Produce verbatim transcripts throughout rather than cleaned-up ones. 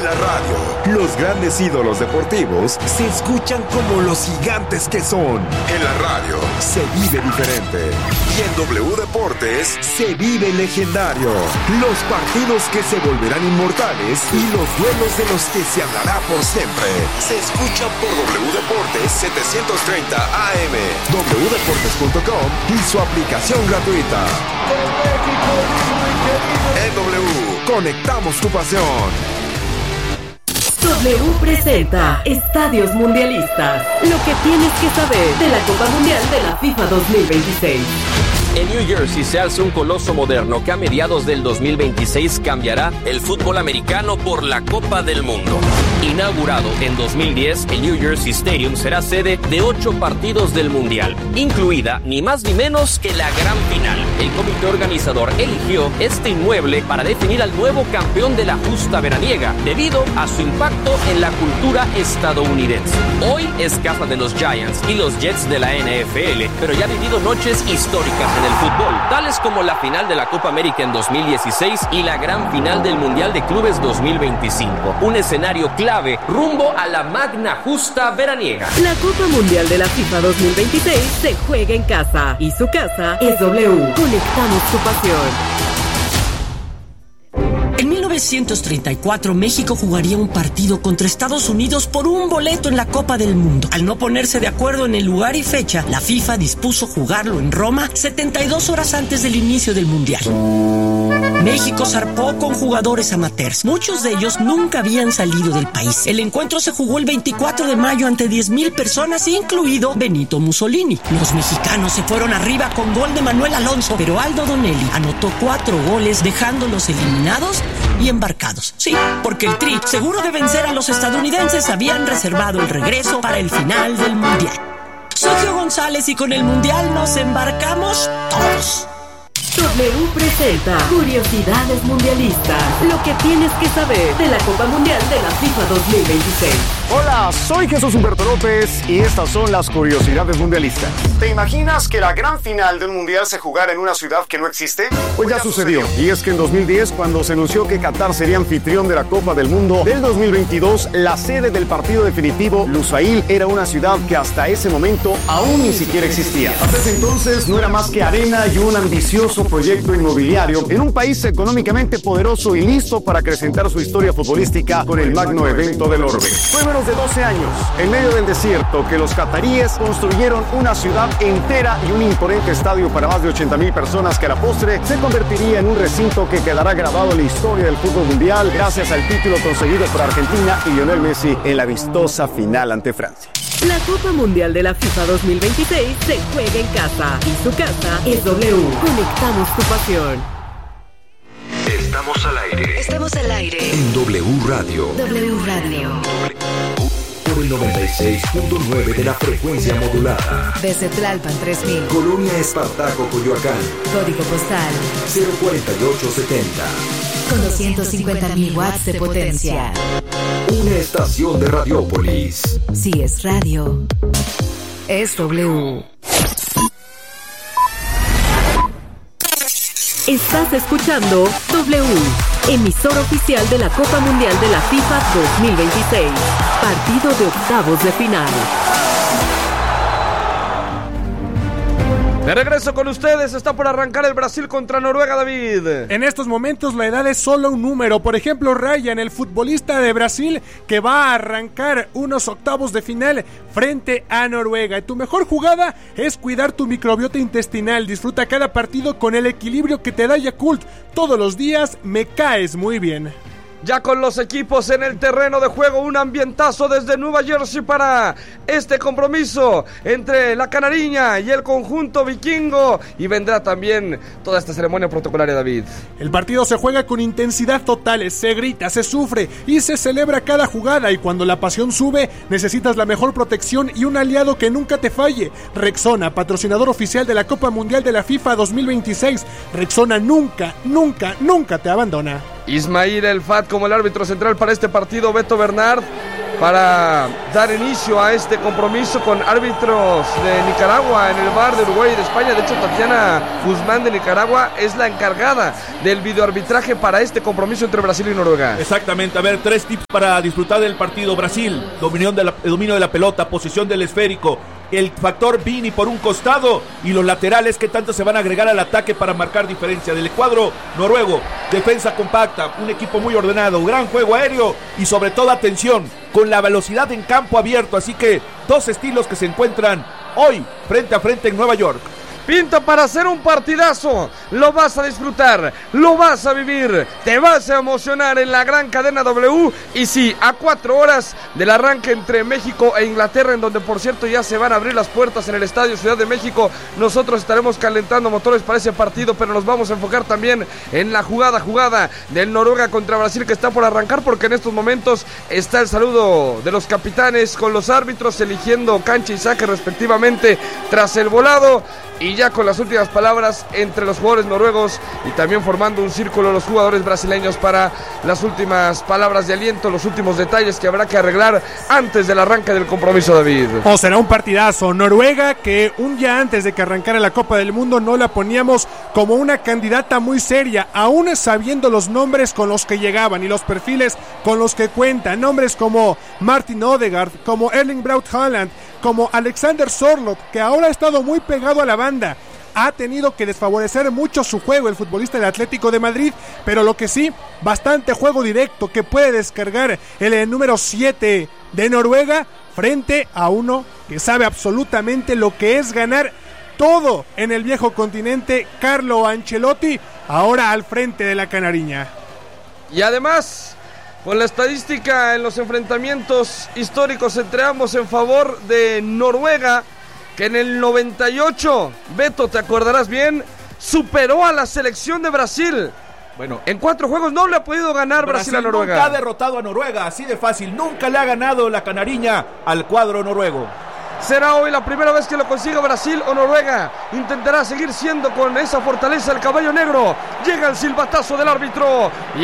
la radio, los grandes ídolos deportivos se escuchan como los gigantes que son. En la radio se vive diferente. Y en W Deportes se vive legendario. Los partidos que se volverán inmortales y los duelos de los que se hablará por siempre. Se escuchan por W Deportes setecientos treinta A M, doble u deportes punto com y su aplicación gratuita. En W, conectamos tu pasión. W presenta Estadios Mundialistas. Lo que tienes que saber de la Copa Mundial de la FIFA dos mil veintiséis. En New Jersey se alza un coloso moderno que a mediados del dos mil veintiséis cambiará el fútbol americano por la Copa del Mundo. Inaugurado en dos mil diez, el New Jersey Stadium será sede de ocho partidos del Mundial, incluida ni más ni menos que la gran final. El comité organizador eligió este inmueble para definir al nuevo campeón de la justa veraniega, debido a su impacto en la cultura estadounidense. Hoy es casa de los Giants y los Jets de la N F L, pero ya ha vivido noches históricas en el fútbol, tales como la final de la Copa América en dos mil dieciséis y la gran final del Mundial de Clubes dos mil veinticinco. Un escenario clave rumbo a la magna justa veraniega. La Copa Mundial de la FIFA dos mil veintiséis se juega en casa y su casa es W. Conectamos tu pasión. En mil novecientos treinta y cuatro, México jugaría un partido contra Estados Unidos por un boleto en la Copa del Mundo. Al no ponerse de acuerdo en el lugar y fecha, la FIFA dispuso jugarlo en Roma setenta y dos horas antes del inicio del Mundial. México zarpó con jugadores amateurs. Muchos de ellos nunca habían salido del país. El encuentro se jugó el veinticuatro de mayo ante diez mil personas, incluido Benito Mussolini. Los mexicanos se fueron arriba con gol de Manuel Alonso, pero Aldo Donelli anotó cuatro goles, dejándolos eliminados y embarcados. Sí, porque el Tri, seguro de vencer a los estadounidenses, habían reservado el regreso para el final del Mundial. Sergio González, y con el Mundial nos embarcamos todos. W presenta Curiosidades Mundialistas. Lo que tienes que saber de la Copa Mundial de la FIFA dos mil veintiséis. Hola, soy Jesús Humberto López y estas son las Curiosidades Mundialistas. ¿Te imaginas que la gran final de un mundial se jugara en una ciudad que no existe? Pues ya sucedió. Y es que en dos mil diez, cuando se anunció que Qatar sería anfitrión de la Copa del Mundo del dos mil veintidós, la sede del partido definitivo, Lusail, era una ciudad que hasta ese momento aún ni siquiera existía. Hasta ese entonces no era más que arena y un ambicioso proyecto inmobiliario en un país económicamente poderoso y listo para acrecentar su historia futbolística con el magno evento del orbe. Fue menos de doce años, en medio del desierto, que los cataríes construyeron una ciudad entera y un imponente estadio para más de ochenta mil personas que a la postre se convertiría en un recinto que quedará grabado en la historia del fútbol mundial gracias al título conseguido por Argentina y Lionel Messi en la vistosa final ante Francia. La Copa Mundial de la FIFA dos mil veintiséis se juega en casa y su casa es W. Conectamos tu pasión. Estamos al aire. Estamos al aire. En W Radio. W Radio. Por el noventa y seis punto nueve de la frecuencia modulada. Desde Tlalpan tres mil. Colonia Espartaco, Coyoacán. Código postal cero cuarenta y ocho setenta. con doscientos cincuenta mil watts de potencia. Una estación de Radiópolis. Si es radio, es W. Estás escuchando W, emisor oficial de la Copa Mundial de la FIFA dos mil veintiséis. Partido de octavos de final. De regreso con ustedes, está por arrancar el Brasil contra Noruega, David. En estos momentos la edad es solo un número. Por ejemplo, Ryan, el futbolista de Brasil, que va a arrancar unos octavos de final frente a Noruega. Tu mejor jugada es cuidar tu microbiota intestinal. Disfruta cada partido con el equilibrio que te da Yakult. Todos los días me caes muy bien. Ya con los equipos en el terreno de juego, un ambientazo desde Nueva Jersey para este compromiso entre la Canariña y el conjunto vikingo. Y vendrá también toda esta ceremonia protocolaria, David. El partido se juega con intensidad total, se grita, se sufre y se celebra cada jugada. Y cuando la pasión sube, necesitas la mejor protección y un aliado que nunca te falle. Rexona, patrocinador oficial de la Copa Mundial de la FIFA dos mil veintiséis. Rexona nunca, nunca, nunca te abandona. Ismail El Fat como el árbitro central para este partido, Beto Bernard. para dar inicio a este compromiso con árbitros de Nicaragua en el V A R de Uruguay y de España. De hecho, Tatiana Guzmán de Nicaragua es la encargada del videoarbitraje para este compromiso entre Brasil y Noruega. Exactamente, a ver, tres tips para disfrutar del partido. Brasil, dominio de la, dominio de la pelota, posición del esférico, el factor Vini por un costado y los laterales que tanto se van a agregar al ataque para marcar diferencia. Del cuadro noruego, defensa compacta, un equipo muy ordenado, gran juego aéreo y sobre todo atención con la velocidad en campo abierto. Así que dos estilos que se encuentran hoy frente a frente en Nueva York. Pinta para hacer un partidazo, lo vas a disfrutar, lo vas a vivir, te vas a emocionar en la gran cadena W. Y sí, a cuatro horas del arranque entre México e Inglaterra, en donde por cierto ya se van a abrir las puertas en el Estadio Ciudad de México. Nosotros estaremos calentando motores para ese partido, pero nos vamos a enfocar también en la jugada, jugada del Noruega contra Brasil que está por arrancar, porque en estos momentos está el saludo de los capitanes con los árbitros eligiendo cancha y saque respectivamente tras el volado. Y ya con las últimas palabras entre los jugadores noruegos y también formando un círculo los jugadores brasileños para las últimas palabras de aliento, los últimos detalles que habrá que arreglar antes del arranque del compromiso, David. Oh, será un partidazo. Noruega, que un día antes de que arrancara la Copa del Mundo no la poníamos como una candidata muy seria, aún sabiendo los nombres con los que llegaban y los perfiles con los que cuentan. Nombres como Martin Odegaard, como Erling Braut Haaland, como Alexander Sørloth, que ahora ha estado muy pegado a la banda. Ha tenido que desfavorecer mucho su juego el futbolista del Atlético de Madrid, pero lo que sí, bastante juego directo que puede descargar el número siete de Noruega frente a uno que sabe absolutamente lo que es ganar todo en el viejo continente, Carlo Ancelotti, ahora al frente de la canariña. Y además, con la estadística en los enfrentamientos históricos entre ambos en favor de Noruega, que en el noventa y ocho, Beto, te acordarás bien, superó a la selección de Brasil. Bueno, en cuatro juegos no le ha podido ganar Brasil, Brasil a Noruega. Nunca ha derrotado a Noruega, así de fácil. Nunca le ha ganado la canariña al cuadro noruego. ¿Será hoy la primera vez que lo consiga Brasil o Noruega intentará seguir siendo con esa fortaleza el caballo negro? Llega el silbatazo del árbitro y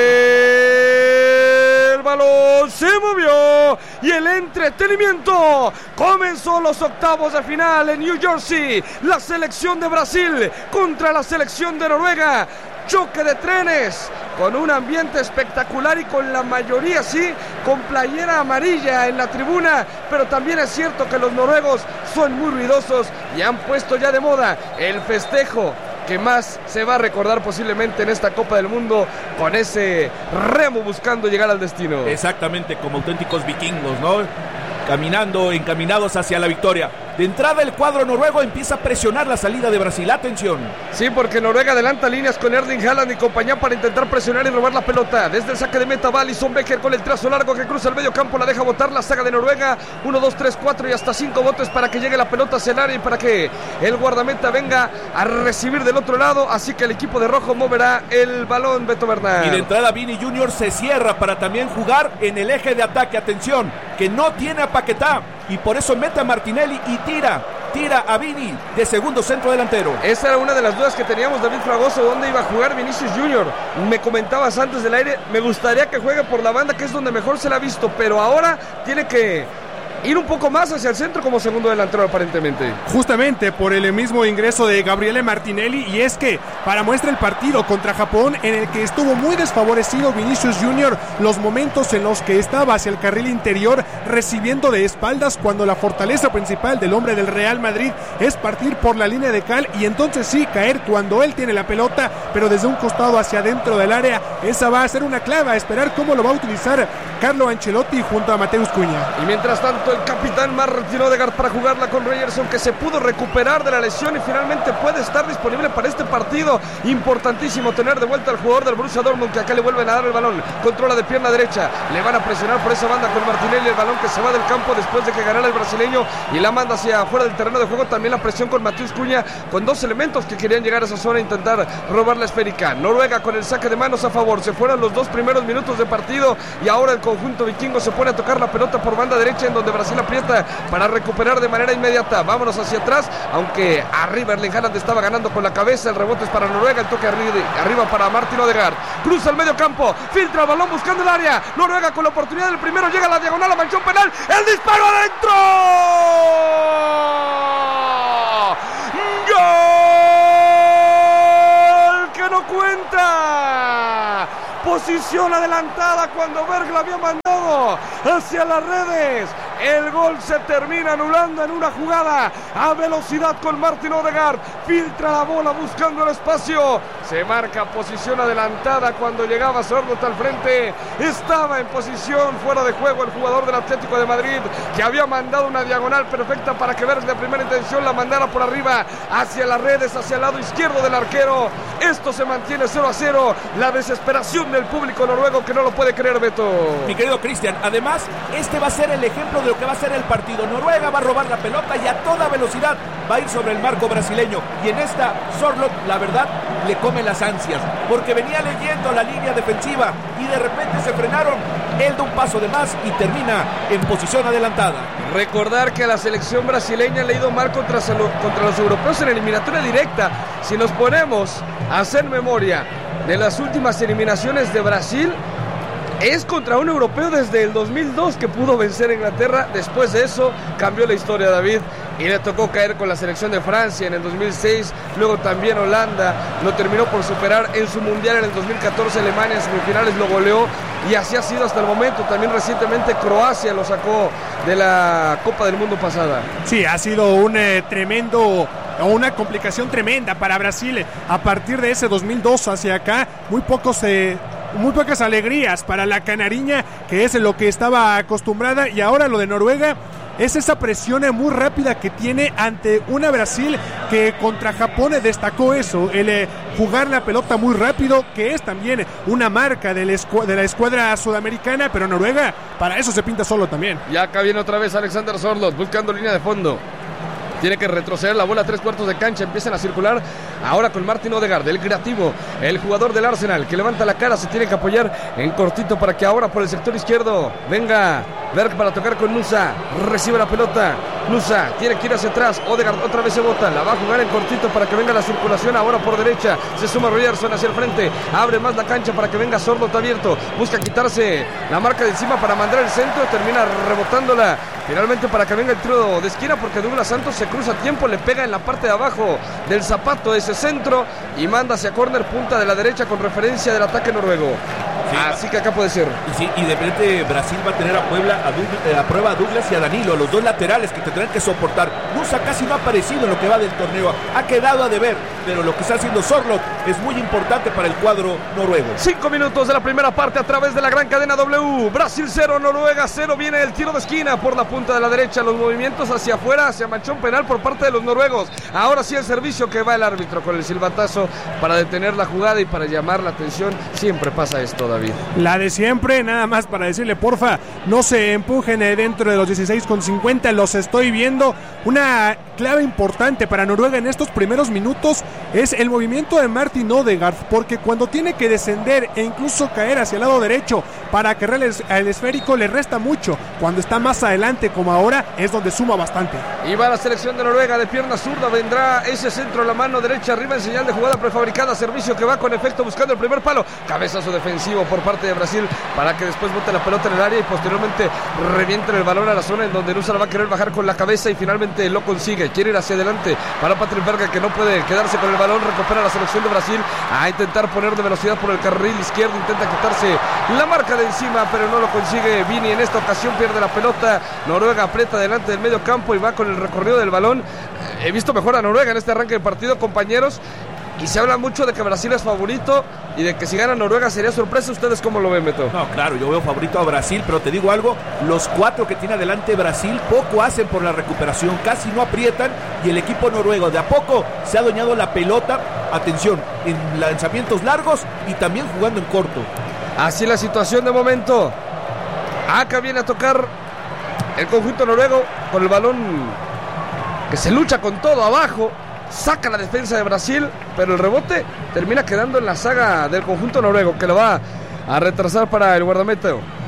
el balón se movió y el entretenimiento comenzó. Los octavos de final en New Jersey, la selección de Brasil contra la selección de Noruega. Choque de trenes, con un ambiente espectacular y con la mayoría, sí, con playera amarilla en la tribuna, pero también es cierto que los noruegos son muy ruidosos y han puesto ya de moda el festejo que más se va a recordar posiblemente en esta Copa del Mundo, con ese remo buscando llegar al destino. Exactamente, como auténticos vikingos, ¿no? Caminando, encaminados hacia la victoria. De entrada el cuadro noruego empieza a presionar la salida de Brasil. Atención. Sí, porque Noruega adelanta líneas con Erling Haaland y compañía para intentar presionar y robar la pelota. Desde el saque de meta va Alisson Becker con el trazo largo que cruza el medio campo, la deja botar la saga de Noruega. uno, dos, tres, cuatro y hasta cinco botes para que llegue la pelota hacia el área y para que el guardameta venga a recibir del otro lado. Así que el equipo de rojo moverá el balón, Beto Bernal. Y de entrada Vini Junior se cierra para también jugar en el eje de ataque. Atención, que no tiene a Paquetá y por eso mete a Martinelli y tira, tira a Vini de segundo centro delantero. Esa era una de las dudas que teníamos, David Fragoso, ¿dónde iba a jugar Vinicius Junior? Me comentabas antes del aire, me gustaría que juegue por la banda, que es donde mejor se la ha visto, pero ahora tiene que ir un poco más hacia el centro como segundo delantero aparentemente. Justamente por el mismo ingreso de Gabriele Martinelli, y es que para muestra el partido contra Japón, en el que estuvo muy desfavorecido Vinicius Junior, los momentos en los que estaba hacia el carril interior recibiendo de espaldas, cuando la fortaleza principal del hombre del Real Madrid es partir por la línea de cal y entonces sí caer cuando él tiene la pelota, pero desde un costado hacia adentro del área. Esa va a ser una clave, a esperar cómo lo va a utilizar Carlo Ancelotti junto a Mateus Cunha. Y mientras tanto el capitán Martin Odegaard para jugarla con Ryerson, que se pudo recuperar de la lesión y finalmente puede estar disponible para este partido. Importantísimo tener de vuelta al jugador del Borussia Dortmund, que acá le vuelven a dar el balón, controla de pierna derecha, le van a presionar por esa banda con Martinelli, el balón que se va del campo después de que ganara el brasileño y la manda hacia afuera del terreno de juego. También la presión con Mateus Cunha, con dos elementos que querían llegar a esa zona e intentar robar la esférica. Noruega con el saque de manos a favor, se fueron los dos primeros minutos de partido y ahora el conjunto vikingo se pone a tocar la pelota por banda derecha, en donde Brasil aprieta para recuperar de manera inmediata. Vámonos hacia atrás, aunque arriba Erling Haaland estaba ganando con la cabeza. El rebote es para Noruega, el toque arriba, arriba para Martin Odegaard. Cruza el medio campo, filtra el balón buscando el área. Noruega con la oportunidad del primero, llega a la diagonal, a manchón penal. ¡El disparo adentro! ¡Gol! ¡Que no cuenta! Posición adelantada cuando Berg la había mandado hacia las redes. El gol se termina anulando en una jugada a velocidad con Martin Odegaard. Filtra la bola buscando el espacio. Se marca posición adelantada cuando llegaba Sørloth al frente. Estaba en posición fuera de juego el jugador del Atlético de Madrid, que había mandado una diagonal perfecta para que Berg de primera intención la mandara por arriba hacia las redes, hacia el lado izquierdo del arquero. Esto se mantiene cero a cero. La desesperación del público noruego que no lo puede creer, Beto. Mi querido Cristian, además este va a ser el ejemplo de lo que va a ser el partido. Noruega va a robar la pelota y a toda velocidad va a ir sobre el marco brasileño, y en esta Sørloth, la verdad, le come las ansias, porque venía leyendo la línea defensiva y de repente se frenaron. Él da un paso de más y termina en posición adelantada. Recordar que a la selección brasileña le ha ido mal contra, contra los europeos en eliminatoria directa. Si nos ponemos a hacer memoria de las últimas eliminaciones de Brasil, es contra un europeo desde el dos mil dos que pudo vencer a Inglaterra. Después de eso cambió la historia, David, y le tocó caer con la selección de Francia en el dos mil seis. Luego también Holanda lo terminó por superar en su mundial en el dos mil catorce. Alemania en semifinales lo goleó, y así ha sido hasta el momento. También recientemente Croacia lo sacó de la Copa del Mundo pasada. Sí, ha sido un eh, tremendo... una complicación tremenda para Brasil. A partir de ese dos mil dos hacia acá, muy pocos eh, muy pocas alegrías para la canariña, que es lo que estaba acostumbrada. Y ahora lo de Noruega es esa presión muy rápida que tiene ante una Brasil que contra Japón destacó eso, el eh, jugar la pelota muy rápido, que es también una marca del escu- de la escuadra sudamericana. Pero Noruega para eso se pinta solo también. Y acá viene otra vez Alexander Sørloth buscando línea de fondo. Tiene que retroceder la bola a tres cuartos de cancha. Empiezan a circular ahora con Martin Odegaard, el creativo, el jugador del Arsenal, que levanta la cara. Se tiene que apoyar en cortito para que ahora por el sector izquierdo venga Berg para tocar con Nusa. Recibe la pelota Nusa, tiene que ir hacia atrás. Odegaard otra vez se bota, la va a jugar en cortito para que venga la circulación ahora por derecha. Se suma Ryerson hacia el frente, abre más la cancha para que venga Sørloth abierto. Busca quitarse la marca de encima para mandar el centro. Termina rebotándola finalmente para que venga el tiro de esquina, porque Douglas Santos se cruza a tiempo, le pega en la parte de abajo del zapato ese centro y manda hacia córner, punta de la derecha, con referencia del ataque noruego. Sí, así que acá puede ser. Y, sí, y de repente Brasil va a tener a Puebla a, Douglas, a prueba a Douglas y a Danilo, los dos laterales que tendrán que soportar. Nusa casi no ha aparecido en lo que va del torneo, ha quedado a deber, pero lo que está haciendo Sørloth es muy importante para el cuadro noruego. Cinco minutos de la primera parte a través de la gran cadena W. Brasil cero, Noruega cero. Viene el tiro de esquina por la punta de la derecha, los movimientos hacia afuera, hacia manchón penal por parte de los noruegos. Ahora sí el servicio que va el árbitro con el silbatazo para detener la jugada y para llamar la atención. Siempre pasa esto, David. La de siempre, nada más para decirle, porfa, no se empujen dentro de los dieciséis con cincuenta, los estoy viendo. Una clave importante para Noruega en estos primeros minutos es el movimiento de Martin Odegaard, porque cuando tiene que descender e incluso caer hacia el lado derecho para cargar el esférico le resta mucho. Cuando está más adelante como ahora es donde suma bastante. Y va la selección de Noruega de pierna zurda, vendrá ese centro a la mano derecha arriba en señal de jugada prefabricada, servicio que va con efecto buscando el primer palo, cabezazo defensivo por parte de Brasil para que después bote la pelota en el área y posteriormente revienten el balón a la zona en donde Nusa la va a querer bajar con la cabeza y finalmente lo consigue. Quiere ir hacia adelante para Patrick Berg, que no puede quedarse con el balón. Recupera la selección de Brasil a intentar poner de velocidad por el carril izquierdo, intenta quitarse la marca de encima pero no lo consigue. Vini en esta ocasión pierde la pelota. Noruega aprieta delante del medio campo y va con el recorrido del balón. He visto mejor a Noruega en este arranque de partido, compañeros, y se habla mucho de que Brasil es favorito y de que si gana Noruega sería sorpresa. ¿Ustedes cómo lo ven, Beto? No, claro, yo veo favorito a Brasil, pero te digo algo, los cuatro que tiene adelante Brasil poco hacen por la recuperación, casi no aprietan, y el equipo noruego de a poco se ha adueñado la pelota, atención, en lanzamientos largos y también jugando en corto. Así la situación de momento. Acá viene a tocar el conjunto noruego con el balón que se lucha con todo abajo. Saca la defensa de Brasil, pero el rebote termina quedando en la saga del conjunto noruego, que lo va a retrasar para el guardameta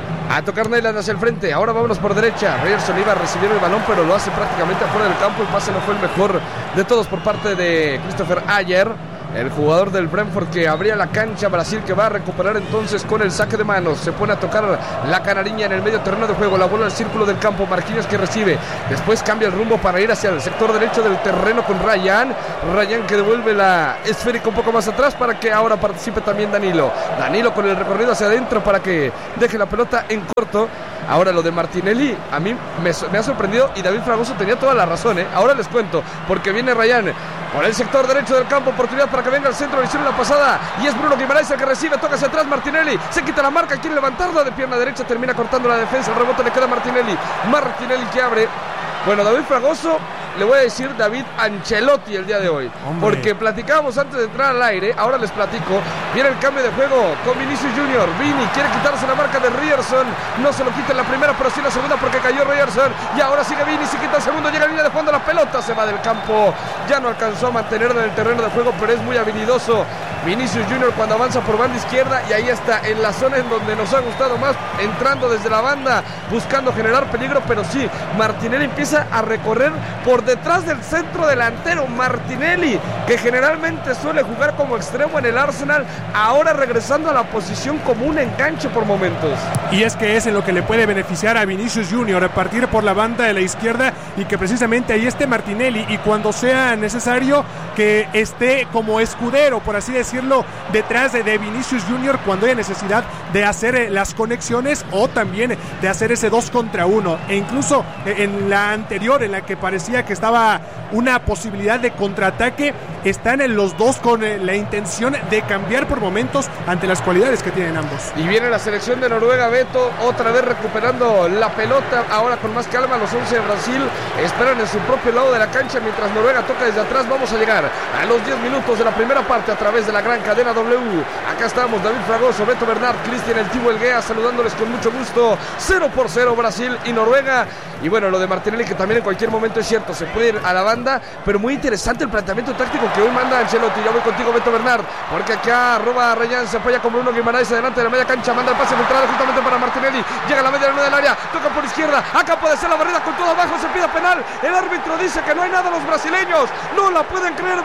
A tocar Nyland hacia el frente, ahora vámonos por derecha. Ryerson iba a recibir el balón, pero lo hace prácticamente afuera del campo. El pase no fue el mejor de todos por parte de Christopher Ayer, el jugador del Brentford, que abría la cancha. Brasil que va a recuperar entonces con el saque de manos. Se pone a tocar la canariña en el medio terreno de juego. La bola al círculo del campo. Marquinhos que recibe. Después cambia el rumbo para ir hacia el sector derecho del terreno con Ryan. Ryan que devuelve la esférica un poco más atrás para que ahora participe también Danilo. Danilo con el recorrido hacia adentro para que deje la pelota en corto. Ahora lo de Martinelli a mí me, me ha sorprendido, y David Fragoso tenía toda la razón, ¿eh? Ahora les cuento, porque viene Ryan por el sector derecho del campo, oportunidad para que venga al centro, le hicieron la pasada y es Bruno Guimaraes el que recibe, toca hacia atrás Martinelli, se quita la marca, quiere levantarla de pierna derecha, termina cortando la defensa, el rebote le queda a Martinelli, Martinelli que abre. Bueno, David Fragoso, le voy a decir David Ancelotti el día de hoy. Hombre. Porque platicábamos antes de entrar al aire, ahora les platico. Viene el cambio de juego con Vinicius Junior. Vini quiere quitarse la marca de Ryerson. No se lo quita en la primera, pero sí en la segunda porque cayó Ryerson. Y ahora sigue Vini, se quita el segundo, llega a línea de fondo, la pelota se va del campo. Ya no alcanzó a mantenerla en el terreno de juego, pero es muy habilidoso Vinicius Junior cuando avanza por banda izquierda. Y ahí está, en la zona en donde nos ha gustado más, entrando desde la banda, buscando generar peligro. Pero sí, Martinelli empieza a recorrer por detrás del centro delantero. Martinelli, que generalmente suele jugar como extremo en el Arsenal, ahora regresando a la posición como un enganche por momentos. Y es que es en lo que le puede beneficiar a Vinicius Junior, partir por la banda de la izquierda y que precisamente ahí esté Martinelli, y cuando sea necesario que esté como escudero, por así decirlo, detrás de, de Vinicius Junior cuando haya necesidad de hacer las conexiones o también de hacer ese dos contra uno. E incluso en la anterior, en la que parecía que estaba una posibilidad de contraataque, están en los dos con la intención de cambiar por momentos ante las cualidades que tienen ambos. Y viene la selección de Noruega, Beto, otra vez recuperando la pelota, ahora con más calma. Los once de Brasil esperan en su propio lado de la cancha mientras Noruega toca desde atrás. Vamos a llegar a los diez minutos de la primera parte a través de la gran cadena W. Acá estamos, David Fragoso, Beto Bernard, Cristian El Tibo Elguea, saludándoles con mucho gusto. Cero por cero Brasil y Noruega. Y bueno, lo de Martinelli, que también en cualquier momento es cierto, se puede ir a la banda, pero muy interesante el planteamiento táctico que hoy manda Ancelotti. Ya voy contigo, Beto Bernard, porque acá arroba Ryan, se apoya como Bruno Guimaraes adelante de la media cancha, manda el pase filtrado justamente para Martinelli, llega a la media luna del área, toca por izquierda, acá puede ser la barrida con todo abajo, se pide penal, el árbitro dice que no hay nada, los brasileños no la pueden creer,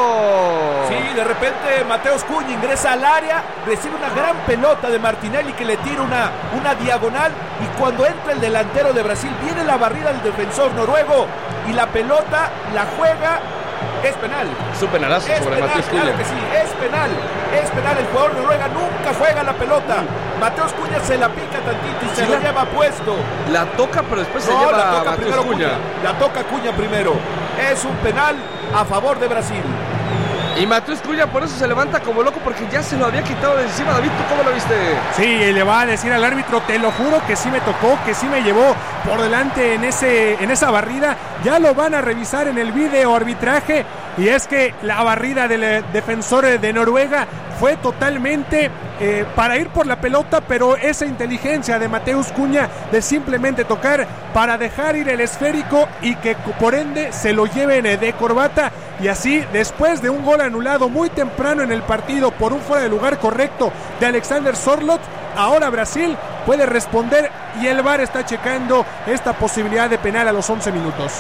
Beto. Sí, de repente Mateus Cunha ingresa al área, recibe una gran pelota de Martinelli que le tira una, una diagonal, y cuando entra el delantero de Brasil viene la barrida del defensor noruego y la pelota la juega. Es penal. Es un penalazo sobre Mateus Cunha. Claro que sí, es penal. Es penal. El jugador noruega nunca juega la pelota. Mm. Mateus Cunha se la pica tantito y sí, se lo la, lleva puesto. La toca, pero después no, se lleva la toca a primero Cunha. Cunha. La toca Cunha primero. Es un penal a favor de Brasil. Y Mateus Cunha por eso se levanta como loco, porque ya se lo había quitado de encima. David, ¿tú cómo lo viste? Sí, y le va a decir al árbitro, te lo juro que sí me tocó, que sí me llevó por delante en, ese, en esa barrida. Ya lo van a revisar en el video arbitraje, y es que la barrida del defensor de Noruega fue totalmente eh, para ir por la pelota, pero esa inteligencia de Mateus Cunha de simplemente tocar para dejar ir el esférico y que por ende se lo lleven de corbata. Y así, después de un gol anulado muy temprano en el partido por un fuera de lugar correcto de Alexander Sørloth, ahora Brasil puede responder y el V A R está checando esta posibilidad de penal a los once minutos.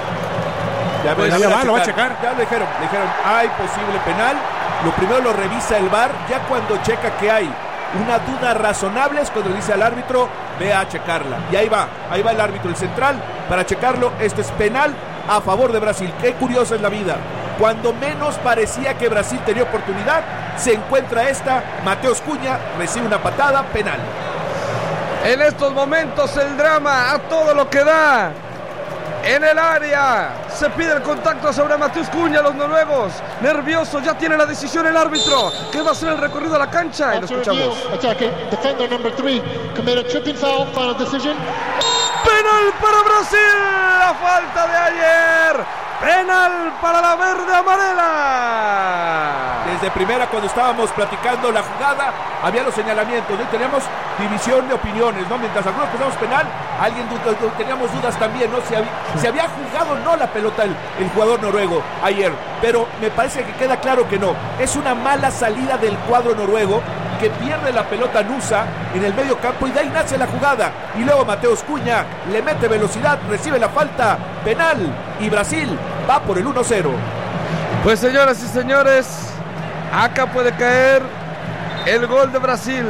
Ya, pues, ya va, lo va a checar. Ya le dijeron, le dijeron, hay posible penal. Lo primero lo revisa el V A R, ya cuando checa que hay una duda razonable es cuando le dice al árbitro, ve a checarla. Y ahí va, ahí va el árbitro, el central, para checarlo. Esto es penal a favor de Brasil. Qué curiosa es la vida. Cuando menos parecía que Brasil tenía oportunidad, se encuentra esta. Mateus Cunha recibe una patada, penal. En estos momentos el drama a todo lo que da. En el área se pide el contacto sobre Mateus Cunha. Los noruegos nerviosos, ya tiene la decisión el árbitro, que va a ser el recorrido a la cancha, y lo escuchamos. Penal para Brasil, la falta de ayer. Penal para la verde amarela. Desde primera, cuando estábamos platicando la jugada, había los señalamientos, ¿no? Teníamos división de opiniones, ¿no? Mientras algunos pensamos penal, alguien teníamos dudas también, ¿no? Si había, si había jugado o no la pelota el, el jugador noruego ayer, pero me parece que queda claro que no. Es una mala salida del cuadro noruego, que pierde la pelota Nusa en el medio campo y de ahí nace la jugada. Y luego Mateus Cunha le mete velocidad, recibe la falta, penal y Brasil va por el uno cero. Pues señoras y señores, acá puede caer el gol de Brasil.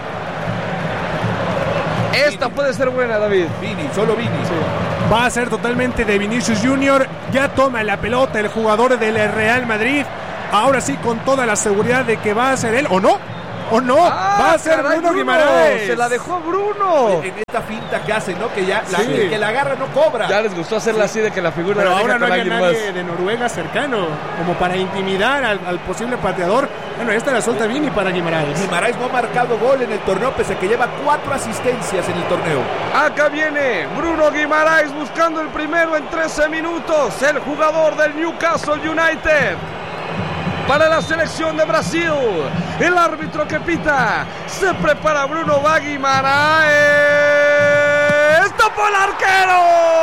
Esta puede ser buena, David. Vini, solo Vini. Sí. Va a ser totalmente de Vinicius Junior. Ya toma la pelota el jugador del Real Madrid. Ahora sí, con toda la seguridad de que va a ser él, ¿o no? ¿O no? Ah, va a ser caray, Bruno, Bruno Guimaraes. Se la dejó Bruno. En esta finta que hace, ¿no? Que ya la, Sí. el que la agarra no cobra. Ya les gustó hacerla Sí. así de que la figura Pero la ahora deja no con había alguien nadie más. de Noruega cercano, como para intimidar al, al posible pateador. Bueno, esta la suelta Vini para Guimaraes. Guimaraes no ha marcado gol en el torneo, pese a que lleva cuatro asistencias en el torneo. Acá viene Bruno Guimaraes buscando el primero en trece minutos. El jugador del Newcastle United. Para la selección de Brasil, el árbitro que pita, se prepara Bruno, va Guimaraes, ¡tapó el arquero!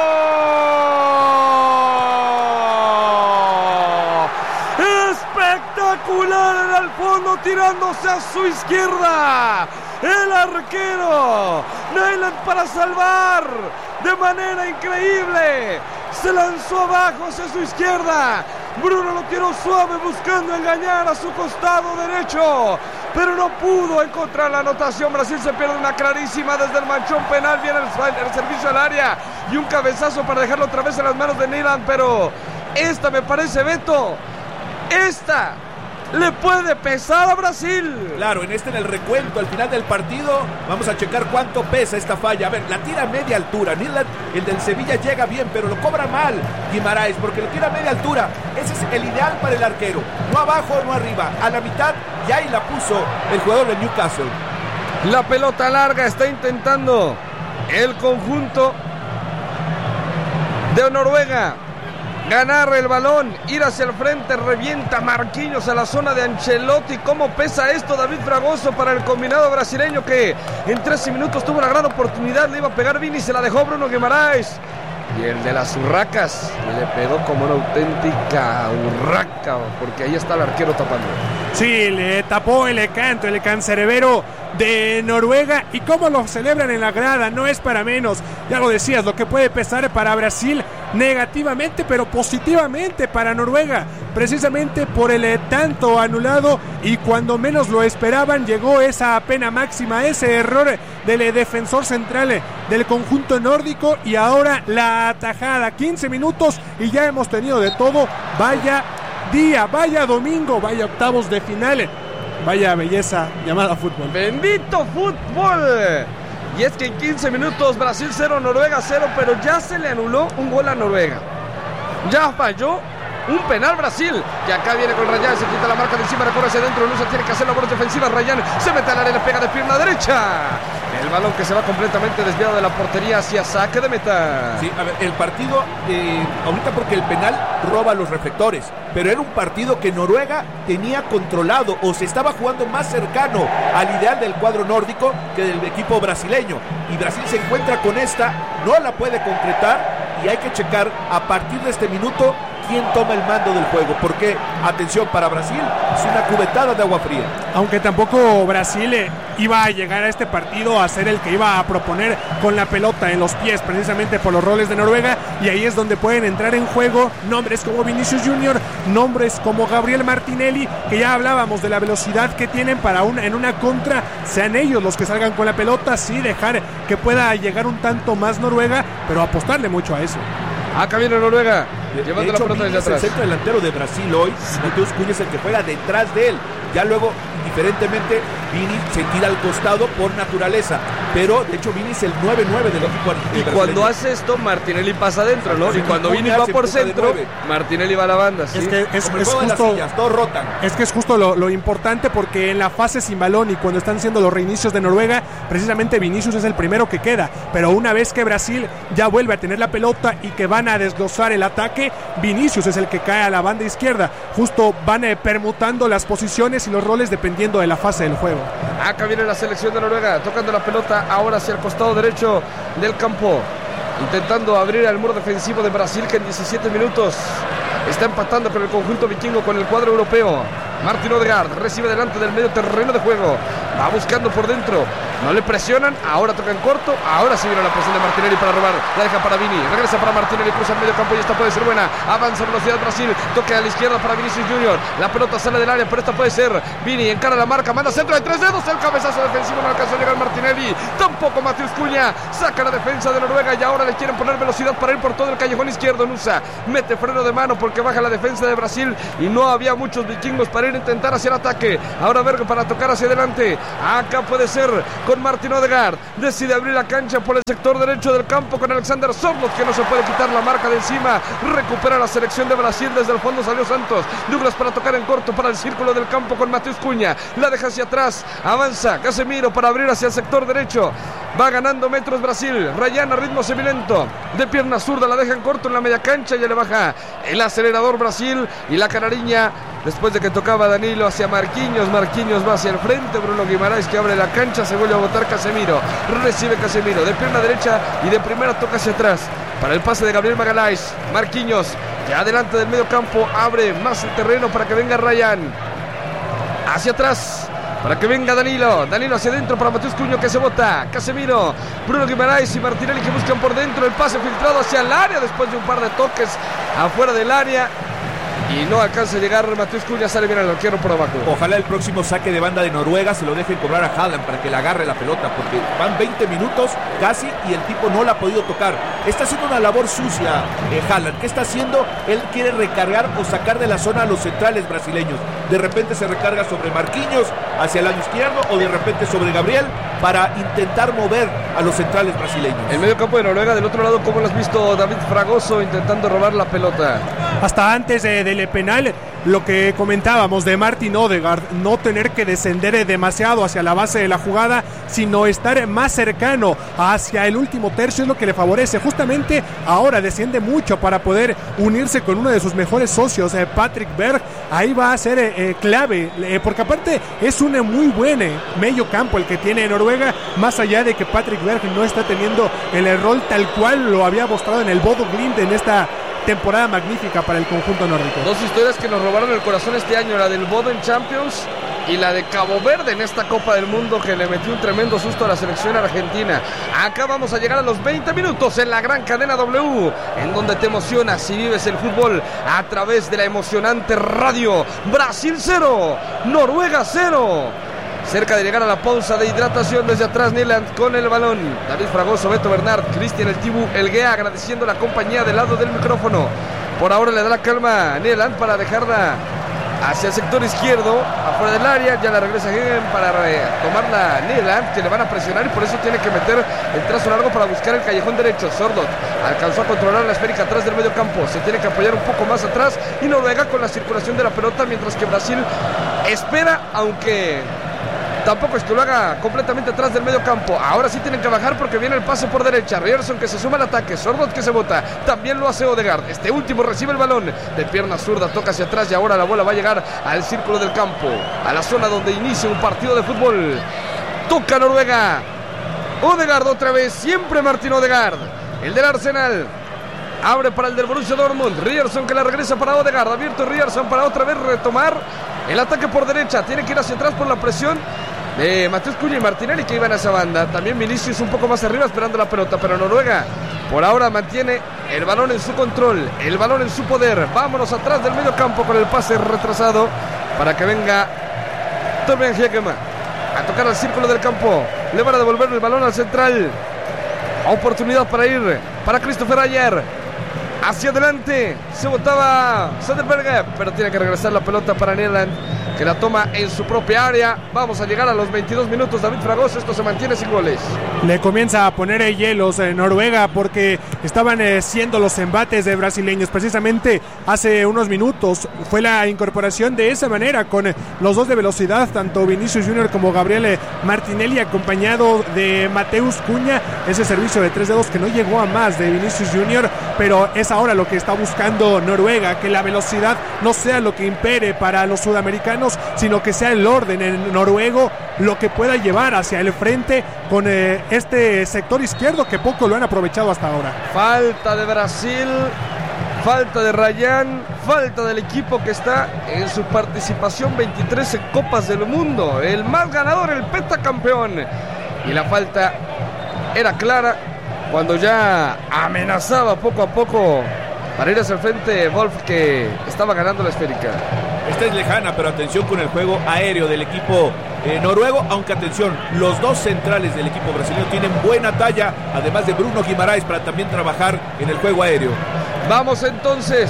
Espectacular en el fondo, tirándose a su izquierda, el arquero, Nyland para salvar, de manera increíble, se lanzó abajo hacia su izquierda. Bruno lo tiró suave buscando engañar a su costado derecho, pero no pudo encontrar la anotación. Brasil se pierde una clarísima desde el manchón penal. Viene el, el servicio al área y un cabezazo para dejarlo otra vez en las manos de Nyland, pero esta me parece, Beto, esta le puede pesar a Brasil. Claro, en este, en el recuento al final del partido, vamos a checar cuánto pesa esta falla. A ver, la tira a media altura. Nyland, el del Sevilla, llega bien, pero lo cobra mal Guimaraes, porque lo tira a media altura. Ese es el ideal para el arquero. No abajo, no arriba. A la mitad, y ahí la puso el jugador de Newcastle. La pelota larga está intentando el conjunto de Noruega ganar el balón, ir hacia el frente, revienta Marquinhos a la zona de Ancelotti. ¿Cómo pesa esto, David Fragoso, para el combinado brasileño que en trece minutos tuvo una gran oportunidad? Le iba a pegar Vini, se la dejó Bruno Guimaraes. Y el de las urracas le pegó como una auténtica urraca, porque ahí está el arquero tapando. Sí, le tapó el canto, el cancerbero de Noruega. Y cómo lo celebran en la grada, no es para menos. Ya lo decías, lo que puede pesar para Brasil negativamente, pero positivamente para Noruega, precisamente por el eh, tanto anulado, y cuando menos lo esperaban llegó esa pena máxima, ese error del eh, defensor central eh, del conjunto nórdico, y ahora la atajada. Quince minutos y ya hemos tenido de todo. Vaya día, vaya domingo, vaya octavos de final, vaya belleza llamada fútbol. ¡Bendito fútbol! Y es que en quince minutos Brasil cero, Noruega cero, pero ya se le anuló un gol a Noruega. Ya falló un penal Brasil. Y acá viene con Rayán, se quita la marca de encima, recorre hacia adentro, Nusa tiene que hacer labores defensivas. Rayán se mete al área, le pega de pierna derecha. El balón que se va completamente desviado de la portería hacia saque de meta. Sí, a ver, el partido, eh, ahorita porque el penal roba los reflectores, pero era un partido que Noruega tenía controlado, o se estaba jugando más cercano al ideal del cuadro nórdico que del equipo brasileño. Y Brasil se encuentra con esta, no la puede concretar, y hay que checar a partir de este minuto quién toma el mando del juego, porque, atención, para Brasil es una cubetada de agua fría. Aunque tampoco Brasil eh, iba a llegar a este partido a ser el que iba a proponer con la pelota en los pies, precisamente por los roles de Noruega, y ahí es donde pueden entrar en juego nombres como Vinicius Junior, nombres como Gabriel Martinelli, que ya hablábamos de la velocidad que tienen para una, en una contra, sean ellos los que salgan con la pelota, sí dejar que pueda llegar un tanto más Noruega, pero apostarle mucho a eso. Acá viene Noruega, de, llevando de hecho, la pelota desde Vini es el atrás. centro delantero de Brasil hoy. Mateus Cunha es el que juega detrás de él. Ya luego, diferentemente, Vini se tira al costado por naturaleza, pero de hecho Vini es el nueve nueve del equipo Y brasileño. cuando hace esto, Martinelli pasa adentro, ¿no? Y cuando Vini va por centro, Martinelli va a la banda, ¿sí? Es que es, Como el es juego de las justo, sillas, todos rotan. es que es justo lo, lo importante, porque en la fase sin balón y cuando están siendo los reinicios de Noruega, precisamente Vinicius es el primero que queda, pero una vez que Brasil ya vuelve a tener la pelota y que van a desglosar el ataque, Vinicius es el que cae a la banda izquierda. Justo van eh, permutando las posiciones y los roles dependiendo de la fase del juego. Acá viene la selección de Noruega, tocando la pelota ahora hacia el costado derecho del campo, intentando abrir al muro defensivo de Brasil, que en diecisiete minutos está empatando por el conjunto vikingo con el cuadro europeo. Martin Odegaard recibe delante del medio terreno de juego, va buscando por dentro, no le presionan, ahora toca en corto, ahora sí viene la presión de Martinelli para robar, la deja para Vini, regresa para Martinelli, cruza el medio campo y esta puede ser buena, avanza velocidad Brasil, toca a la izquierda para Vinicius Junior, la pelota sale del área, pero esta puede ser, Vini encara la marca, manda centro de tres dedos, el cabezazo defensivo, no alcanzó a llegar Martinelli, tampoco Mateus Cunha, saca la defensa de Noruega y ahora le quieren poner velocidad para ir por todo el callejón izquierdo. Nusa mete freno de mano porque baja la defensa de Brasil y no había muchos vikingos para ir a intentar hacia el ataque. Ahora Berg para tocar hacia adelante, acá puede ser con Martin Odegaard, decide abrir la cancha por el sector derecho del campo con Alexander Sørloth, que no se puede quitar la marca de encima, recupera la selección de Brasil, desde el fondo salió Santos, Douglas para tocar en corto para el círculo del campo con Mateus Cunha, la deja hacia atrás, avanza Casemiro para abrir hacia el sector derecho, va ganando metros Brasil, Ryan a ritmo semilento, de pierna zurda la deja en corto en la media cancha, ya le baja el acelerador Brasil y la canariña, después de que tocaba Danilo hacia Marquinhos, Marquinhos va hacia el frente, Bruno Guimaraes que abre la cancha, se vuelve a botar Casemiro, recibe Casemiro, de pierna derecha y de primera toca hacia atrás, para el pase de Gabriel Magalhães, Marquinhos, ya adelante del medio campo, abre más el terreno para que venga Ryan, hacia atrás, para que venga Danilo, Danilo hacia adentro para Mateus Cunha que se bota, Casemiro, Bruno Guimaraes y Martinelli que buscan por dentro, el pase filtrado hacia el área después de un par de toques afuera del área y no alcanza a llegar Mateus Cunha, sale bien al arquero por abajo. Ojalá el próximo saque de banda de Noruega se lo dejen cobrar a Haaland para que le agarre la pelota, porque van veinte minutos casi y el tipo no la ha podido tocar. Está haciendo una labor sucia eh, Haaland. ¿Qué está haciendo? Él quiere recargar o sacar de la zona a los centrales brasileños. De repente se recarga sobre Marquinhos hacia el lado izquierdo o de repente sobre Gabriel para intentar mover a los centrales brasileños. El medio campo de Noruega, del otro lado, ¿cómo lo has visto, David Fragoso, intentando robar la pelota? Hasta antes de, del penal, lo que comentábamos de Martin Odegaard, no tener que descender demasiado hacia la base de la jugada, sino estar más cercano hacia el último tercio, es lo que le favorece. Justamente ahora desciende mucho para poder unirse con uno de sus mejores socios, eh, Patrick Berg. Ahí va a ser eh, clave, eh, porque aparte es un muy buen eh, medio campo el que tiene Noruega, más allá de que Patrick Berg no está teniendo el rol tal cual lo había mostrado en el Bodo Glimt en esta temporada magnífica para el conjunto nórdico. Dos historias que nos robaron el corazón este año, la del Bodo en Champions y la de Cabo Verde en esta Copa del Mundo, que le metió un tremendo susto a la selección argentina. Acá vamos a llegar a los veinte minutos en la gran cadena W, en donde te emocionas y vives el fútbol a través de la emocionante radio. Brasil cero, Noruega cero. Cerca de llegar a la pausa de hidratación, desde atrás Nyland con el balón, David Fragoso, Beto Bernard, Cristian El Tibu Elguea agradeciendo la compañía del lado del micrófono. Por ahora le da la calma a Nyland para dejarla hacia el sector izquierdo, afuera del área, ya la regresa Hagen para tomarla Nyland, que le van a presionar y por eso tiene que meter el trazo largo para buscar el callejón derecho. Sørloth alcanzó a controlar la esférica atrás del medio campo, se tiene que apoyar un poco más atrás y Noruega con la circulación de la pelota, mientras que Brasil espera, aunque tampoco es que lo haga completamente atrás del medio campo. Ahora sí tienen que bajar porque viene el pase por derecha. Ryerson que se suma al ataque, Sørloth que se bota, también lo hace Odegaard. Este último recibe el balón de pierna zurda, toca hacia atrás y ahora la bola va a llegar al círculo del campo, a la zona donde inicia un partido de fútbol. Toca Noruega, Odegaard otra vez, siempre Martin Odegaard, el del Arsenal. Abre para el del Borussia Dortmund, Ryerson que la regresa para Odegaard, abierto Ryerson para otra vez retomar el ataque por derecha, tiene que ir hacia atrás por la presión de Mateus Cunha y Martinelli que iban a esa banda. También Vinicius un poco más arriba esperando la pelota, pero Noruega por ahora mantiene el balón en su control, el balón en su poder. Vámonos atrás del medio campo con el pase retrasado para que venga Torbjørn Hjekema a tocar al círculo del campo. Le van a devolver el balón al central. Oportunidad para ir para Christopher Ayer. Hacia adelante se botaba Søderberg, pero tiene que regresar la pelota para Nyland, que la toma en su propia área. Vamos a llegar a los veintidós minutos, David Fragoso, esto se mantiene sin goles. Le comienza a poner eh, hielos en Noruega porque estaban eh, siendo los embates de brasileños. Precisamente hace unos minutos fue la incorporación de esa manera con eh, los dos de velocidad, tanto Vinicius Junior como Gabriel eh, Martinelli, acompañado de Mateus Cunha. Ese servicio de tres dedos que no llegó a más de Vinicius Junior, pero es ahora lo que está buscando Noruega, que la velocidad no sea lo que impere para los sudamericanos, sino que sea el orden en noruego lo que pueda llevar hacia el frente con eh, este sector izquierdo que poco lo han aprovechado hasta ahora. Falta de Brasil Falta de Ryan, falta del equipo que está en su participación veintitrés en Copas del Mundo. El más ganador, el pentacampeón. Y la falta era clara cuando ya amenazaba poco a poco para ir hacia el frente Wolf, que estaba ganando la esférica. Esta es lejana, pero atención con el juego aéreo del equipo eh, noruego, aunque atención, los dos centrales del equipo brasileño tienen buena talla, además de Bruno Guimaraes, para también trabajar en el juego aéreo. Vamos entonces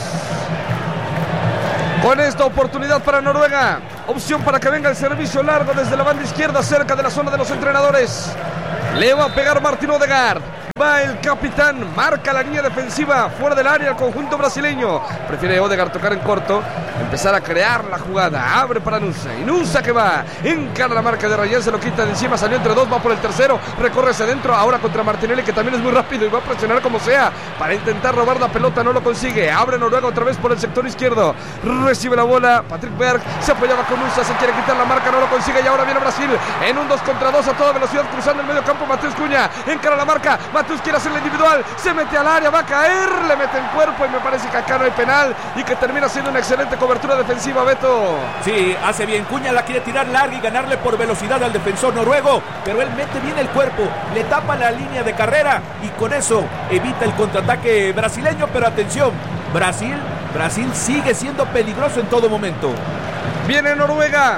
con esta oportunidad para Noruega. Opción para que venga el servicio largo desde la banda izquierda, cerca de la zona de los entrenadores. Le va a pegar Martin Odegaard. Va el capitán, marca la línea defensiva fuera del área el conjunto brasileño. Prefiere Odegaard tocar en corto, empezar a crear la jugada. Abre para Nusa, y Nusa que va, encara la marca de Ryan, se lo quita de encima, salió entre dos, va por el tercero, recorre hacia adentro, ahora contra Martinelli, que también es muy rápido y va a presionar como sea para intentar robar la pelota, no lo consigue. Abre Noruega otra vez por el sector izquierdo, recibe la bola Patrick Berg, se apoyaba con Nusa, se quiere quitar la marca, no lo consigue y ahora viene Brasil en un dos contra dos a toda velocidad cruzando el medio campo. Mateus Cunha encara la marca, Mateus quiere hacerla individual, se mete al área, va a caer, le mete en cuerpo y me parece que acá no hay penal y que termina siendo una excelente cobertura defensiva, Beto. Sí, hace bien, Cunha la quiere tirar larga y ganarle por velocidad al defensor noruego, pero él mete bien el cuerpo, le tapa la línea de carrera y con eso evita el contraataque brasileño, pero atención, Brasil, Brasil sigue siendo peligroso en todo momento. Viene Noruega,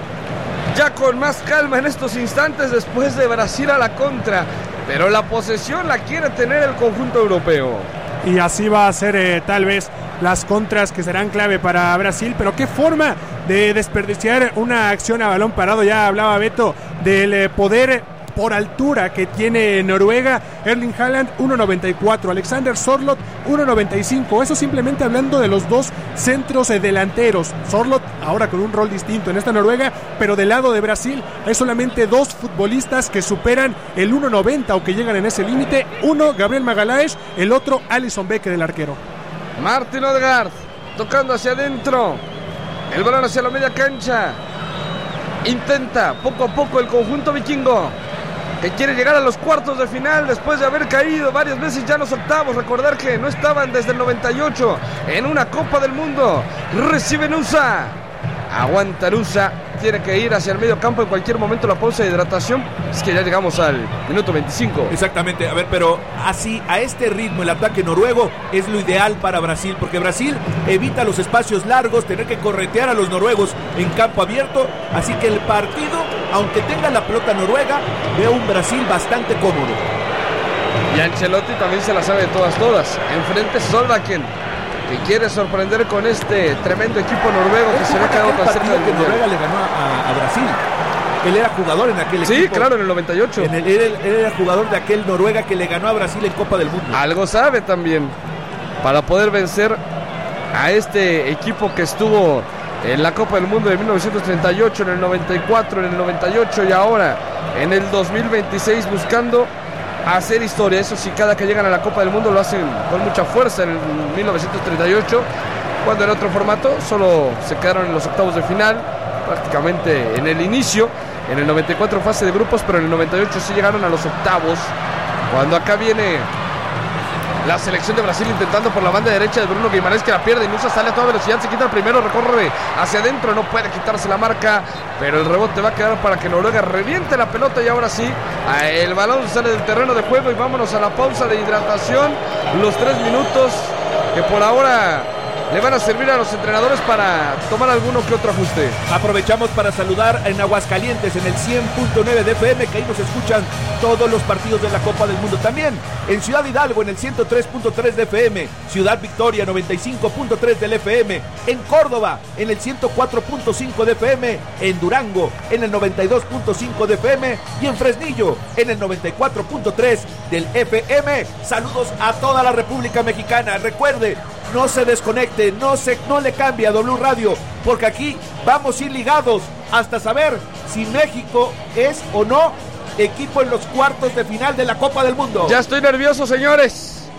ya con más calma en estos instantes después de Brasil a la contra, pero la posesión la quiere tener el conjunto europeo. Y así va a ser eh, tal vez las contras que serán clave para Brasil, pero qué forma de desperdiciar una acción a balón parado. Ya hablaba Beto del eh, poder por altura que tiene Noruega. Erling Haaland uno noventa y cuatro, Alexander Sørloth uno noventa y cinco. Eso simplemente hablando de los dos centros delanteros. Sørloth ahora con un rol distinto en esta Noruega, pero del lado de Brasil hay solamente dos futbolistas que superan el uno noventa o que llegan en ese límite. Uno Gabriel Magalhaes, el otro Alisson Becker, el arquero. Martin Odegaard tocando hacia adentro, el balón hacia la media cancha. Intenta poco a poco el conjunto vikingo, que quiere llegar a los cuartos de final después de haber caído varias veces ya en los octavos. Recordar que no estaban desde el noventa y ocho en una Copa del Mundo. Recibe Nusa, aguanta Nusa, tiene que ir hacia el medio campo en cualquier momento. La pausa de hidratación, es que ya llegamos al minuto veinticinco. Exactamente, a ver, pero así, a este ritmo el ataque noruego es lo ideal para Brasil, porque Brasil evita los espacios largos, tener que corretear a los noruegos en campo abierto, así que el partido, aunque tenga la pelota noruega, veo un Brasil bastante cómodo. Y Ancelotti también se la sabe de todas, todas. Enfrente Solbakken, que quiere sorprender con este tremendo equipo noruego que se le ha quedado tan cerca del que Noruega le ganó a, a Brasil. Él era jugador en aquel sí, equipo. Sí, claro, en el noventa y ocho. En el, él, él era jugador de aquel Noruega que le ganó a Brasil en Copa del Mundo. Algo sabe también para poder vencer a este equipo que estuvo en la Copa del Mundo de mil novecientos treinta y ocho, en el noventa y cuatro, en el noventa y ocho y ahora en el dos mil veintiséis, buscando hacer historia. Eso sí, cada que llegan a la Copa del Mundo lo hacen con mucha fuerza. En el mil novecientos treinta y ocho, cuando en otro formato solo se quedaron en los octavos de final, prácticamente en el inicio. En el noventa y cuatro fase de grupos, pero en el noventa y ocho sí llegaron a los octavos, cuando acá viene la selección de Brasil intentando por la banda derecha de Bruno Guimaraes, que la pierde. Nusa sale a toda velocidad, se quita el primero, recorre hacia adentro, no puede quitarse la marca, pero el rebote va a quedar para que Noruega reviente la pelota. Y ahora sí, el balón sale del terreno de juego y vámonos a la pausa de hidratación. Los tres minutos que por ahora le van a servir a los entrenadores para tomar alguno que otro ajuste. Aprovechamos para saludar en Aguascalientes en el cien punto nueve de F M, que ahí nos escuchan todos los partidos de la Copa del Mundo. También en Ciudad Hidalgo en el ciento tres punto tres de F M, Ciudad Victoria noventa y cinco punto tres del F M, en Córdoba en el ciento cuatro punto cinco de F M, en Durango en el noventa y dos punto cinco de F M y en Fresnillo en el noventa y cuatro punto tres del F M. Saludos a toda la República Mexicana. Recuerde, no se desconecte, no, se, no le cambie a W Radio, porque aquí vamos a ir ligados hasta saber si México es o no equipo en los cuartos de final de la Copa del Mundo. Ya estoy nervioso, señores.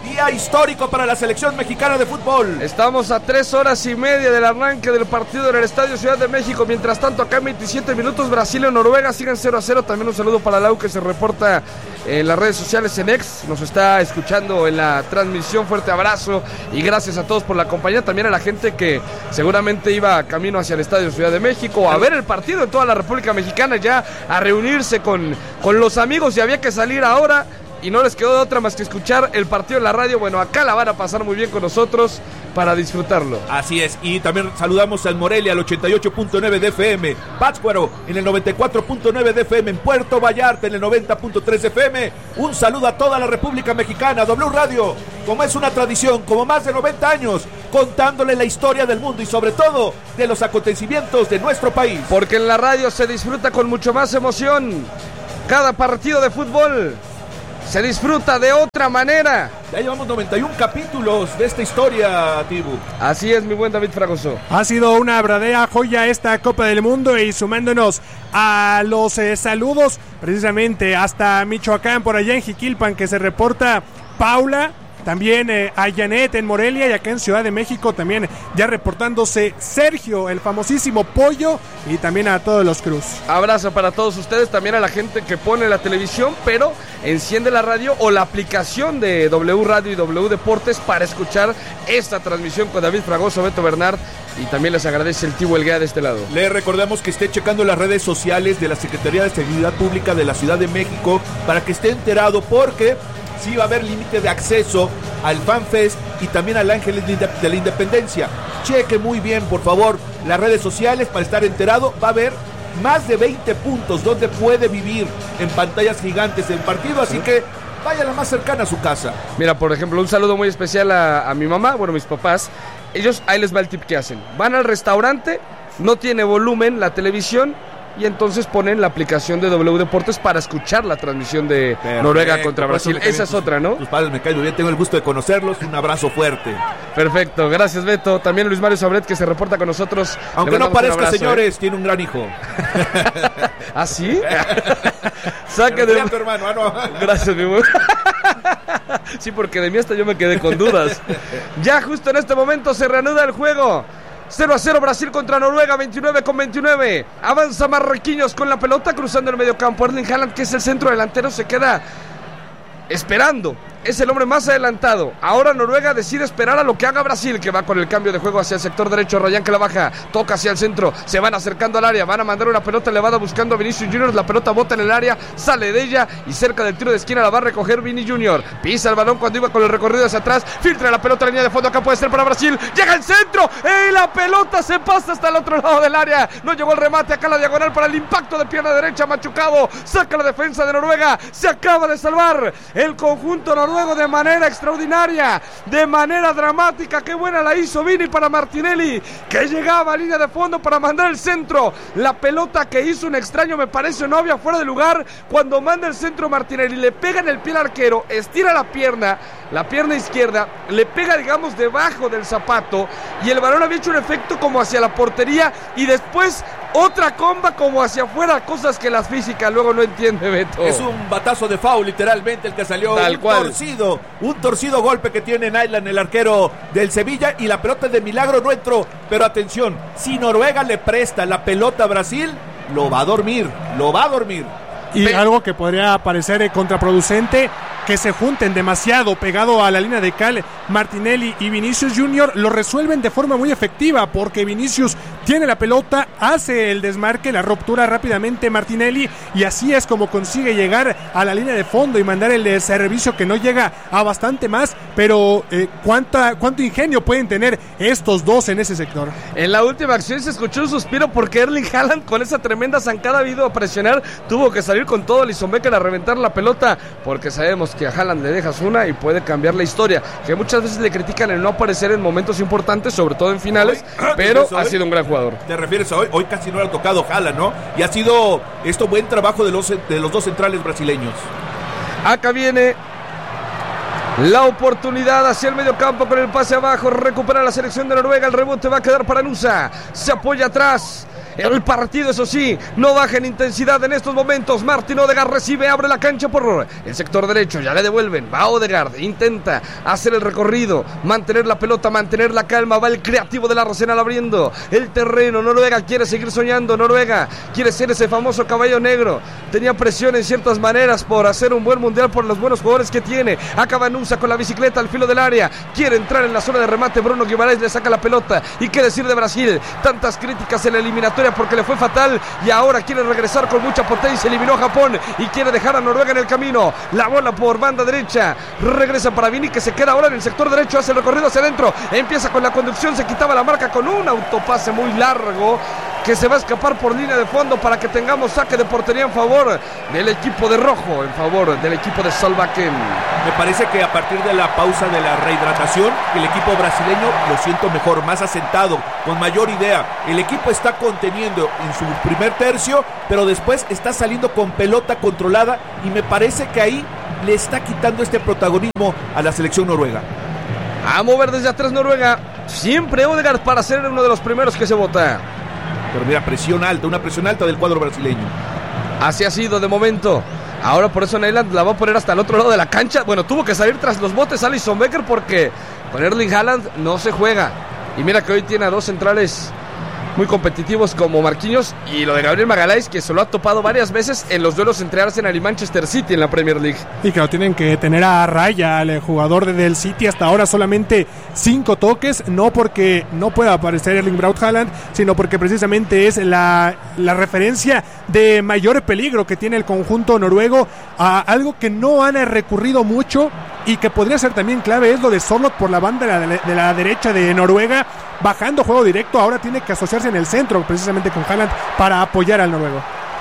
Día histórico para la selección mexicana de fútbol. Estamos a tres horas y media del arranque del partido en el Estadio Ciudad de México. Mientras tanto, acá en veintisiete minutos, Brasil y Noruega siguen cero a cero. También un saludo para Lau, que se reporta en las redes sociales en X. Nos está escuchando en la transmisión. Fuerte abrazo y gracias a todos por la compañía. También a la gente que seguramente iba camino hacia el Estadio Ciudad de México a ver el partido en toda la República Mexicana, ya a reunirse con, con los amigos, y había que salir ahora y no les quedó de otra más que escuchar el partido en la radio. Bueno, acá la van a pasar muy bien con nosotros para disfrutarlo. Así es, y también saludamos al Morelia al ochenta y ocho punto nueve de F M, Pátzcuaro en el noventa y cuatro punto nueve de F M, en Puerto Vallarta en el noventa punto tres de F M. Un saludo a toda la República Mexicana. W Radio, como es una tradición, como más de noventa años, contándole la historia del mundo y sobre todo de los acontecimientos de nuestro país. Porque en la radio se disfruta con mucho más emoción. Cada partido de fútbol se disfruta de otra manera. Ya llevamos noventa y uno capítulos de esta historia, Tibu. Así es, mi buen David Fragoso. Ha sido una verdadera joya esta Copa del Mundo, y sumándonos a los eh, saludos precisamente hasta Michoacán, por allá en Jiquilpan, que se reporta Paula. También eh, a Janet en Morelia, y acá en Ciudad de México también ya reportándose Sergio, el famosísimo Pollo, y también a todos los Cruz. Abrazo para todos ustedes, también a la gente que pone la televisión, pero enciende la radio o la aplicación de W Radio y W Deportes para escuchar esta transmisión con David Fragoso, Beto Bernard, y también les agradece el Tibu Elguea de este lado. Le recordamos que esté checando las redes sociales de la Secretaría de Seguridad Pública de la Ciudad de México para que esté enterado, porque sí va a haber límite de acceso al FanFest y también al Ángeles de la Independencia. Cheque muy bien, por favor, las redes sociales para estar enterado. Va a haber más de veinte puntos donde puede vivir en pantallas gigantes el partido, así que vaya la más cercana a su casa. Mira, por ejemplo, un saludo muy especial a, a mi mamá, bueno, mis papás. Ellos, ahí les va el tip que hacen. Van al restaurante, no tiene volumen la televisión, y entonces ponen la aplicación de W Deportes para escuchar la transmisión de Perfecto. Noruega contra Brasil. Esa es tus, otra, ¿no? Tus padres me caen muy bien, tengo el gusto de conocerlos. Un abrazo fuerte. Perfecto, gracias, Beto. También Luis Mario Sabret, que se reporta con nosotros. Aunque no parezca, abrazo, señores, ¿eh? Tiene un gran hijo. ¿Ah, sí? Saque de... tu hermano, ah, no. Gracias, mi buen. Sí, porque de mí hasta yo me quedé con dudas. Ya justo en este momento se reanuda el juego. cero a cero Brasil contra Noruega, veintinueve con veintinueve. Avanza Marraquinhos con la pelota cruzando el medio campo. Erling Haaland, que es el centro delantero, se queda esperando. Es el hombre más adelantado. Ahora Noruega decide esperar a lo que haga Brasil, que va con el cambio de juego hacia el sector derecho. Ryan, que la baja, toca hacia el centro, se van acercando al área, van a mandar una pelota elevada buscando a Vinicius Junior. La pelota bota en el área, sale de ella y cerca del tiro de esquina la va a recoger Vini Junior. Pisa el balón cuando iba con el recorrido hacia atrás, filtra la pelota a la línea de fondo. Acá puede ser para Brasil, llega el centro y la pelota se pasa hasta el otro lado del área. No llegó el remate, acá la diagonal para el impacto de pierna derecha, machucado, saca la defensa de Noruega. Se acaba de salvar el conjunto noruego de manera extraordinaria, de manera dramática. Qué buena la hizo Vini para Martinelli, que llegaba a línea de fondo para mandar el centro. La pelota que hizo un extraño, me parece, no había fuera de lugar. Cuando manda el centro Martinelli, le pega en el pie al arquero, estira la pierna, la pierna izquierda, le pega, digamos, debajo del zapato, y el balón había hecho un efecto como hacia la portería y después otra comba como hacia afuera, cosas que las físicas luego no entiende, Beto. Es un batazo de foul, literalmente, el que salió. Tal un cual. torcido, un torcido golpe que tiene Nyland, el arquero del Sevilla, y la pelota de milagro no entró. Pero atención, si Noruega le presta la pelota a Brasil, lo va a dormir, lo va a dormir. Y Pe- algo que podría parecer eh, contraproducente, que se junten demasiado pegado a la línea de cal Martinelli y Vinicius Junior, lo resuelven de forma muy efectiva, porque Vinicius tiene la pelota, hace el desmarque, la ruptura rápidamente Martinelli, y así es como consigue llegar a la línea de fondo y mandar el servicio, que no llega a bastante más, pero eh, ¿cuánta, cuánto ingenio pueden tener estos dos en ese sector. En la última acción se escuchó un suspiro porque Erling Haaland, con esa tremenda zancada habido a presionar, tuvo que salir con todo Alisson Becker a reventar la pelota, porque sabemos que a Haaland le dejas una y puede cambiar la historia, que muchas veces le critican el no aparecer en momentos importantes, sobre todo en finales, hoy, pero ha sido un gran jugador. ¿Te refieres a hoy? Hoy casi no le ha tocado Haaland, ¿no? Y ha sido esto buen trabajo de los, de los dos centrales brasileños. Acá viene la oportunidad hacia el medio campo con el pase abajo, recupera la selección de Noruega, el rebote va a quedar para Nusa, se apoya atrás El partido, eso sí, no baja en intensidad en estos momentos. Martin Odegaard recibe, abre la cancha por el sector derecho, ya le devuelven, va Odegaard, intenta hacer el recorrido, mantener la pelota, mantener la calma, va el creativo del Arsenal abriendo el terreno. Noruega quiere seguir soñando, Noruega quiere ser ese famoso caballo negro, tenía presión en ciertas maneras por hacer un buen mundial por los buenos jugadores que tiene. Acaba Nusa con la bicicleta al filo del área, quiere entrar en la zona de remate, Bruno Guimarães le saca la pelota. Y qué decir de Brasil, tantas críticas en la eliminatoria porque le fue fatal y ahora quiere regresar con mucha potencia, eliminó a Japón y quiere dejar a Noruega en el camino. La bola por banda derecha, regresa para Vini que se queda ahora en el sector derecho, hace el recorrido hacia adentro, empieza con la conducción, se quitaba la marca con un autopase muy largo que se va a escapar por línea de fondo para que tengamos saque de portería en favor del equipo de rojo, en favor del equipo de Solbakken. Me parece que a partir de la pausa de la rehidratación, el equipo brasileño lo siento mejor, más asentado, con mayor idea. El equipo está conteniendo en su primer tercio, pero después está saliendo con pelota controlada y me parece que ahí le está quitando este protagonismo a la selección noruega. A mover desde atrás Noruega, siempre Odegaard para ser uno de los primeros que se vota. Pero mira, presión alta, una presión alta del cuadro brasileño. Así ha sido de momento. Ahora por eso Neyland la va a poner hasta el otro lado de la cancha. Bueno, tuvo que salir tras los botes Alisson Becker porque con Erling Haaland no se juega. Y mira que hoy tiene a dos centrales muy competitivos como Marquinhos y lo de Gabriel Magalhães, que se lo ha topado varias veces en los duelos entre Arsenal y Manchester City en la Premier League. Y que lo tienen que tener a raya, el jugador del City, hasta ahora solamente cinco toques, no porque no pueda aparecer Erling Braut Haaland, sino porque precisamente es la, la referencia de mayor peligro que tiene el conjunto noruego, a algo que no han recurrido mucho y que podría ser también clave es lo de Sørloth por la banda de la, de la derecha de Noruega, bajando juego directo, ahora tiene que asociarse en el centro precisamente con Haaland para apoyar al noruego.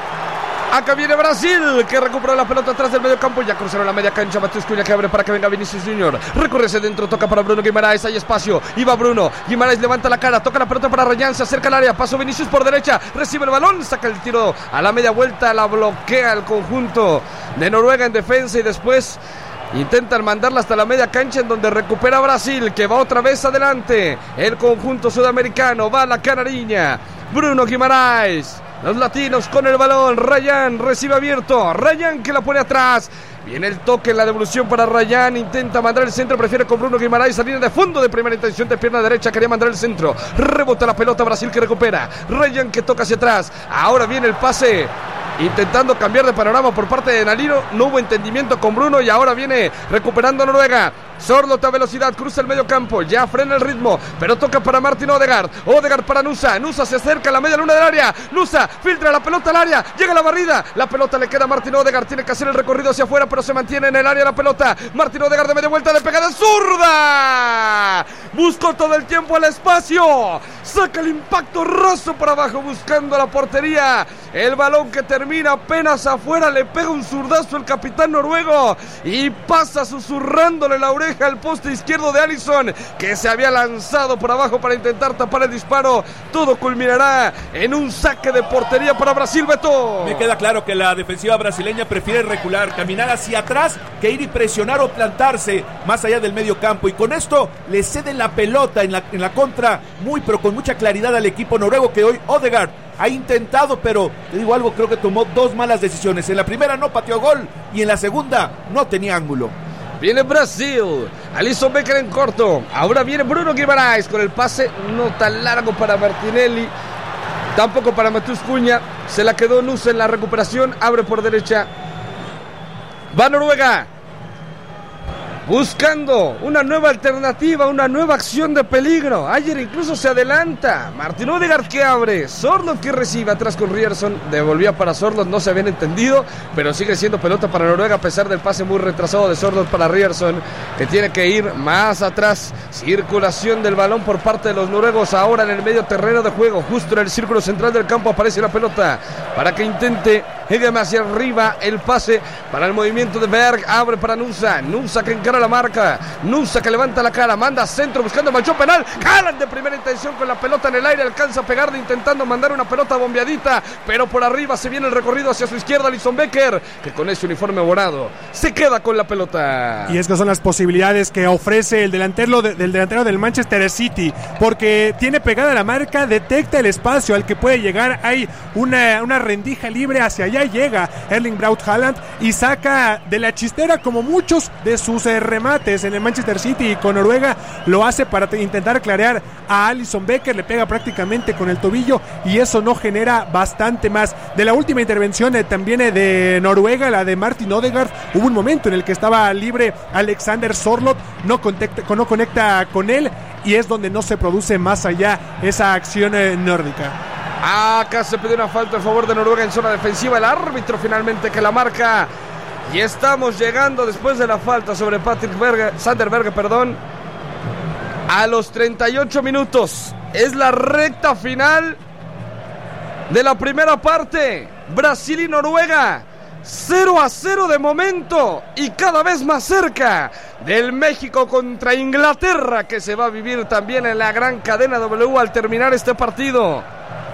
Acá viene Brasil, que recupera la pelota atrás del medio campo. Ya cruzaron la media cancha, Matheus Cunha que abre para que venga Vinicius Junior. Recorre hacia dentro, toca para Bruno Guimarães, hay espacio, y va Bruno. Guimarães levanta la cara, toca la pelota para Ryan, se acerca al área, paso Vinicius por derecha, recibe el balón, saca el tiro a la media vuelta, la bloquea el conjunto de Noruega en defensa y después intentan mandarla hasta la media cancha en donde recupera Brasil, que va otra vez adelante. El conjunto sudamericano va a la canariña. Bruno Guimarães, los latinos con el balón. Ryan recibe abierto, Ryan que la pone atrás. Viene el toque en la devolución para Ryan, intenta mandar el centro, prefiere con Bruno Guimarães, salida de fondo de primera intención de pierna derecha, quería mandar el centro, rebota la pelota, Brasil que recupera, Ryan que toca hacia atrás, ahora viene el pase, intentando cambiar de panorama por parte de Nalino, no hubo entendimiento con Bruno y ahora viene recuperando Noruega. Sørloth a velocidad, cruza el medio campo, ya frena el ritmo, pero toca para Martin Odegaard, Odegaard para Nusa, Nusa se acerca a la media luna del área, Nusa filtra la pelota al área, llega la barrida, la pelota le queda a Martin Odegaard, tiene que hacer el recorrido hacia afuera, pero se mantiene en el área la pelota, Martin Odegaard de media vuelta, le pega de zurda, buscó todo el tiempo el espacio, saca el impacto raso para abajo buscando la portería, el balón que termina apenas afuera, le pega un zurdazo el capitán noruego y pasa susurrándole la oreja al poste izquierdo de Alisson, que se había lanzado por abajo para intentar tapar el disparo. Todo culminará en un saque de portería para Brasil, Beto. Me queda claro que la defensiva brasileña prefiere recular, caminar hacia atrás, que ir y presionar o plantarse más allá del medio campo, y con esto le ceden la pelota en la, en la contra, muy pero con mucha claridad al equipo noruego, que hoy Odegaard ha intentado, pero te digo algo, creo que tomó dos malas decisiones. En la primera no pateó gol y en la segunda no tenía ángulo. Viene Brasil, Alisson Becker en corto, ahora viene Bruno Guimarães con el pase no tan largo para Martinelli, tampoco para Matheus Cunha, se la quedó Nusa en la recuperación, abre por derecha, va Noruega, buscando una nueva alternativa, una nueva acción de peligro. Ayer incluso se adelanta. Martin Odegaard que abre. Sørloth que recibe atrás con Ryerson. Devolvía para Sørloth, no se habían entendido, pero sigue siendo pelota para Noruega a pesar del pase muy retrasado de Sørloth para Ryerson, que tiene que ir más atrás. Circulación del balón por parte de los noruegos. Ahora en el medio terreno de juego, justo en el círculo central del campo aparece la pelota para que intente Hegema hacia arriba, el pase para el movimiento de Berg, abre para Nusa, Nusa que encara la marca, Nusa que levanta la cara, manda centro buscando el manchón penal, Haaland de primera intención con la pelota en el aire, alcanza a pegarle intentando mandar una pelota bombeadita, pero por arriba se viene el recorrido hacia su izquierda, Alisson Becker, que con ese uniforme morado se queda con la pelota. Y es que son las posibilidades que ofrece el delantero, de, del delantero del Manchester City, porque tiene pegada la marca, detecta el espacio al que puede llegar, hay una, una rendija libre, hacia allá llega Erling Braut Haaland y saca de la chistera como muchos de sus eh, remates en el Manchester City, y con Noruega lo hace para t- intentar clarear a Alisson Becker, le pega prácticamente con el tobillo y eso no genera bastante más. De la última intervención eh, también eh, de Noruega, la de Martin Odegaard, hubo un momento en el que estaba libre Alexander Sørloth, no, contacta, no conecta con él y es donde no se produce más allá esa acción eh, nórdica. Acá se pide una falta a favor de Noruega en zona defensiva, el árbitro finalmente que la marca y estamos llegando después de la falta sobre Patrick Berge, Sander Berge, perdón, a los treinta y ocho minutos. Es la recta final de la primera parte. Brasil y Noruega cero a cero de momento y cada vez más cerca del México contra Inglaterra, que se va a vivir también en la gran cadena W al terminar este partido.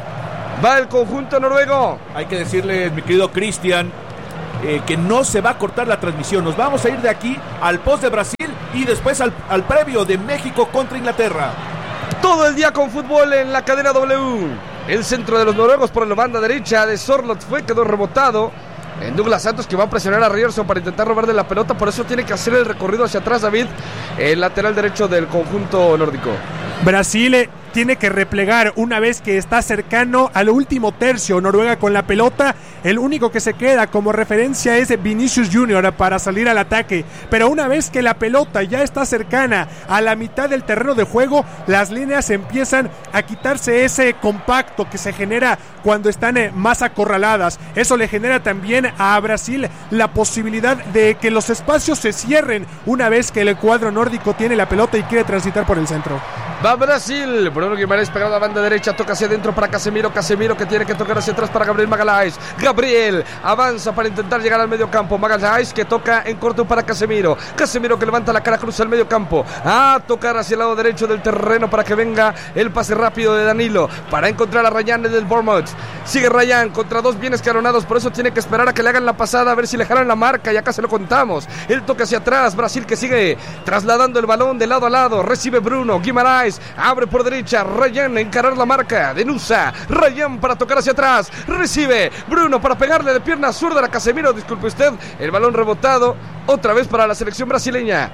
Va el conjunto noruego. Hay que decirle, mi querido Cristian, eh, que no se va a cortar la transmisión. Nos vamos a ir de aquí al post de Brasil y después al, al previo de México contra Inglaterra. Todo el día con fútbol en la cadena W. El centro de los noruegos por la banda derecha de Sørloth fue, quedó rebotado en Douglas Santos, que va a presionar a Ryerson para intentar robarle la pelota. Por eso tiene que hacer el recorrido hacia atrás David, el lateral derecho del conjunto nórdico. Brasil tiene que replegar una vez que está cercano al último tercio. Noruega con la pelota, el único que se queda como referencia es Vinicius Junior para salir al ataque, pero una vez que la pelota ya está cercana a la mitad del terreno de juego, las líneas empiezan a quitarse ese compacto que se genera cuando están más acorraladas. Eso le genera también a Brasil la posibilidad de que los espacios se cierren una vez que el cuadro nórdico tiene la pelota y quiere transitar por el centro. Va Brasil, Bruno Guimaraes pegado a la banda derecha, toca hacia adentro para Casemiro, Casemiro que tiene que tocar hacia atrás para Gabriel Magalhães, Gabriel avanza para intentar llegar al medio campo, Magalhães que toca en corto para Casemiro, Casemiro que levanta la cara, cruza el medio campo, a tocar hacia el lado derecho del terreno para que venga el pase rápido de Danilo, para encontrar a Ryan del Bournemouth, sigue Ryan contra dos bien escalonados, por eso tiene que esperar a que le hagan la pasada, a ver si le jalan la marca y acá se lo contamos, el toque hacia atrás, Brasil que sigue trasladando el balón de lado a lado, recibe Bruno Guimaraes, abre por derecha, Ryan encarar la marca de Nusa, Ryan para tocar hacia atrás, recibe Bruno para pegarle de pierna zurda a Casemiro, disculpe usted, el balón rebotado, otra vez para la selección brasileña,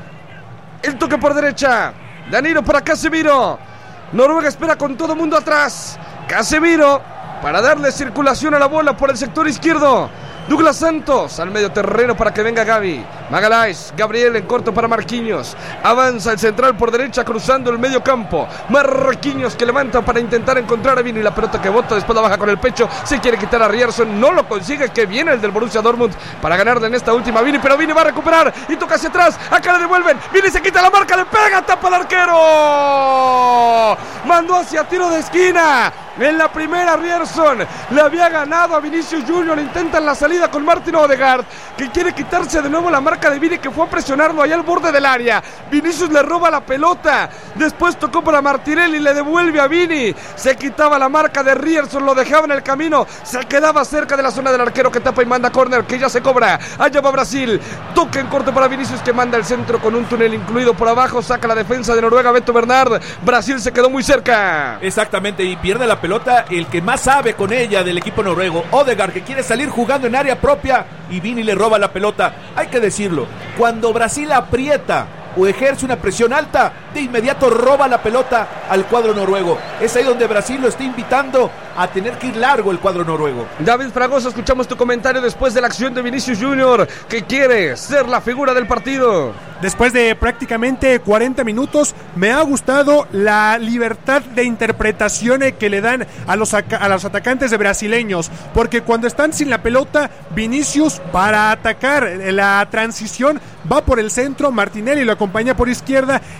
el toque por derecha, Danilo para Casemiro, Noruega espera con todo mundo atrás, Casemiro para darle circulación a la bola por el sector izquierdo, Douglas Santos al medio terreno para que venga Gavi, Magalhães, Gabriel en corto para Marquinhos, avanza el central por derecha cruzando el medio campo, Marquinhos que levanta para intentar encontrar a Vini, la pelota que bota, después la baja con el pecho, se quiere quitar a Ryerson, no lo consigue, que viene el del Borussia Dortmund para ganarle en esta última Vini, pero Vini va a recuperar y toca hacia atrás, acá le devuelven, Vini se quita la marca, le pega, tapa al arquero, mandó hacia tiro de esquina. En la primera Ryerson le había ganado a Vinicius Junior, intentan la salida con Martin Odegaard, que quiere quitarse de nuevo la marca de Vini, que fue a presionarlo allá al borde del área. Vinicius le roba la pelota, después tocó para Martinelli, le devuelve a Vini, se quitaba la marca de Ryerson, lo dejaba en el camino, se quedaba cerca de la zona del arquero que tapa y manda córner, que ya se cobra. Allá va Brasil, toque en corto para Vinicius que manda el centro con un túnel incluido por abajo, saca la defensa de Noruega, Beto Bernard. Brasil se quedó muy cerca. Exactamente, y pierde la pelota el que más sabe con ella del equipo noruego, Odegaard, que quiere salir jugando en área propia y Vini le roba la pelota. Hay que decirlo, cuando Brasil aprieta o ejerce una presión alta, de inmediato roba la pelota al cuadro noruego. Es ahí donde Brasil lo está invitando a tener que ir largo el cuadro noruego. David Fragoso, escuchamos tu comentario después de la acción de Vinicius Junior, que quiere ser la figura del partido. Después de prácticamente cuarenta minutos, me ha gustado la libertad de interpretación que le dan a los, a los atacantes de brasileños, porque cuando están sin la pelota, Vinicius para atacar la transición va por el centro, Martinelli lo acompaña por izquierda y junto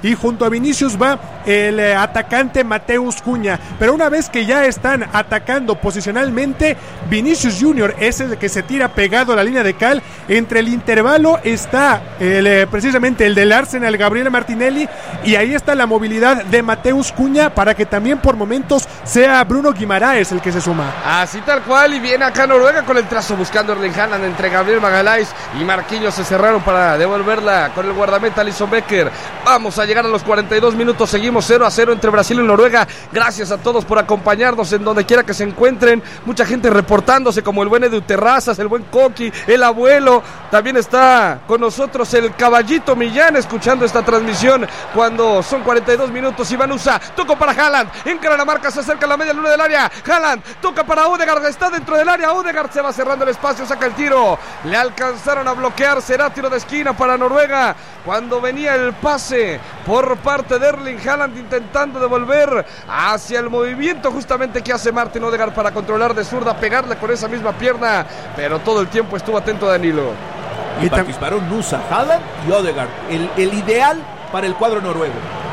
junto a Vinicius va el eh, atacante Mateus Cunha, pero una vez que ya están atacando posicionalmente, Vinicius Junior es el que se tira pegado a la línea de cal. Entre el intervalo está el, eh, precisamente el del Arsenal, Gabriel Martinelli, y ahí está la movilidad de Mateus Cunha para que también por momentos sea Bruno Guimaraes el que se suma. Así tal cual, y viene acá Noruega con el trazo buscando Erling Haaland. Entre Gabriel Magalhaes y Marquinhos se cerraron para devolverla con el guardameta Alisson Becker. Vamos a llegar a los cuarenta y dos minutos, seguimos cero a cero entre Brasil y Noruega. Gracias a todos por acompañarnos en donde quiera que se encuentren. Mucha gente reportándose, como el buen Edu Terrazas, el buen Coqui, el abuelo. También está con nosotros el Caballito Millán escuchando esta transmisión cuando son cuarenta y dos minutos. Iván Usa, tocó para Haaland, encara la marca, se acerca a la media luna del área. Haaland toca para Odegaard, está dentro del área. Odegaard se va cerrando el espacio, saca el tiro. Le alcanzaron a bloquear, será tiro de esquina para Noruega. Cuando venía el pase por parte de Erling Haaland intentando devolver hacia el movimiento justamente que hace Martin Odegaard para controlar de zurda, pegarle con esa misma pierna, pero todo el tiempo estuvo atento Danilo. Y participaron Nusa, Haaland y Odegaard, el, el ideal para el cuadro noruego.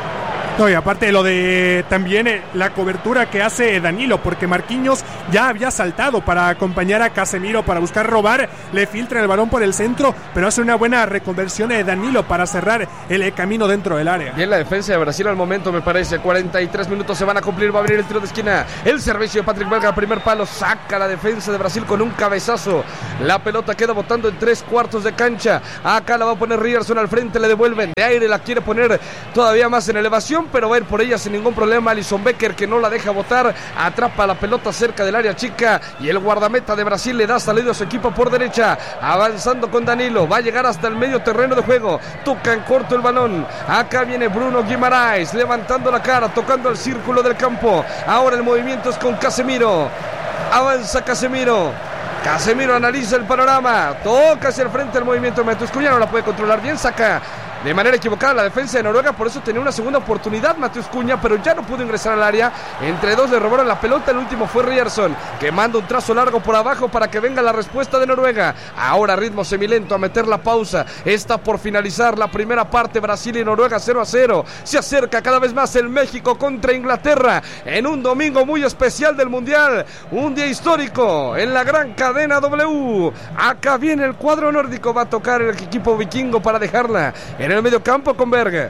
No, y aparte de lo de también eh, la cobertura que hace Danilo, porque Marquinhos ya había saltado para acompañar a Casemiro para buscar robar, le filtra el balón por el centro, pero hace una buena reconversión de Danilo para cerrar el eh, camino dentro del área. Bien la defensa de Brasil al momento, me parece. Cuarenta y tres minutos se van a cumplir, va a venir el tiro de esquina, el servicio de Patrick Berga, primer palo, saca la defensa de Brasil con un cabezazo. La pelota queda botando en tres cuartos de cancha. Acá la va a poner Ryerson al frente, le devuelven de aire, la quiere poner todavía más en elevación, pero va a ir por ella sin ningún problema. Alisson Becker, que no la deja botar, atrapa la pelota cerca del área chica y el guardameta de Brasil le da salida a su equipo por derecha, avanzando con Danilo, va a llegar hasta el medio terreno de juego, toca en corto el balón. Acá viene Bruno Guimaraes levantando la cara, tocando el círculo del campo. Ahora el movimiento es con Casemiro, avanza Casemiro. Casemiro analiza el panorama, toca hacia el frente el movimiento de Mateus Cunha, no la puede controlar bien, saca de manera equivocada la defensa de Noruega, por eso tenía una segunda oportunidad Mateus Cunha, pero ya no pudo ingresar al área. Entre dos le robaron la pelota, el último fue Ryerson, que manda un trazo largo por abajo para que venga la respuesta de Noruega. Ahora ritmo semilento a meter la pausa, está por finalizar la primera parte, Brasil y Noruega cero a cero. Se acerca cada vez más el México contra Inglaterra en un domingo muy especial del Mundial, un día histórico en la gran cadena W. Acá viene el cuadro nórdico, va a tocar el equipo vikingo para dejarla en el medio campo con Berg,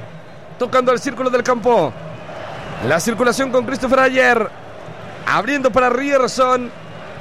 tocando el círculo del campo, la circulación con Christopher Ayer, abriendo para Ryerson,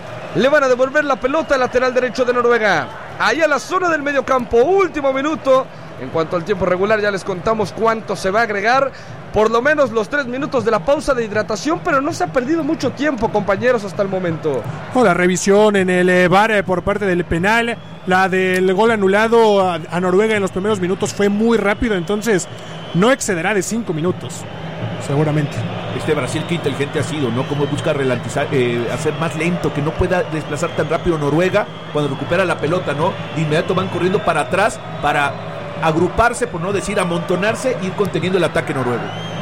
le van a devolver la pelota al lateral derecho de Noruega, ahí a la zona del medio campo, último minuto. En cuanto al tiempo regular ya les contamos cuánto se va a agregar, por lo menos los tres minutos de la pausa de hidratación, pero no se ha perdido mucho tiempo, compañeros, hasta el momento. Oh, la revisión en el eh, V A R por parte del penal, la del gol anulado a, a Noruega en los primeros minutos fue muy rápido, entonces no excederá de cinco minutos, seguramente. Este Brasil qué inteligente ha sido, ¿no? Como busca ralentizar, eh, hacer más lento, que no pueda desplazar tan rápido Noruega cuando recupera la pelota, ¿no? De inmediato van corriendo para atrás para agruparse, por no decir amontonarse, y ir conteniendo el ataque noruego.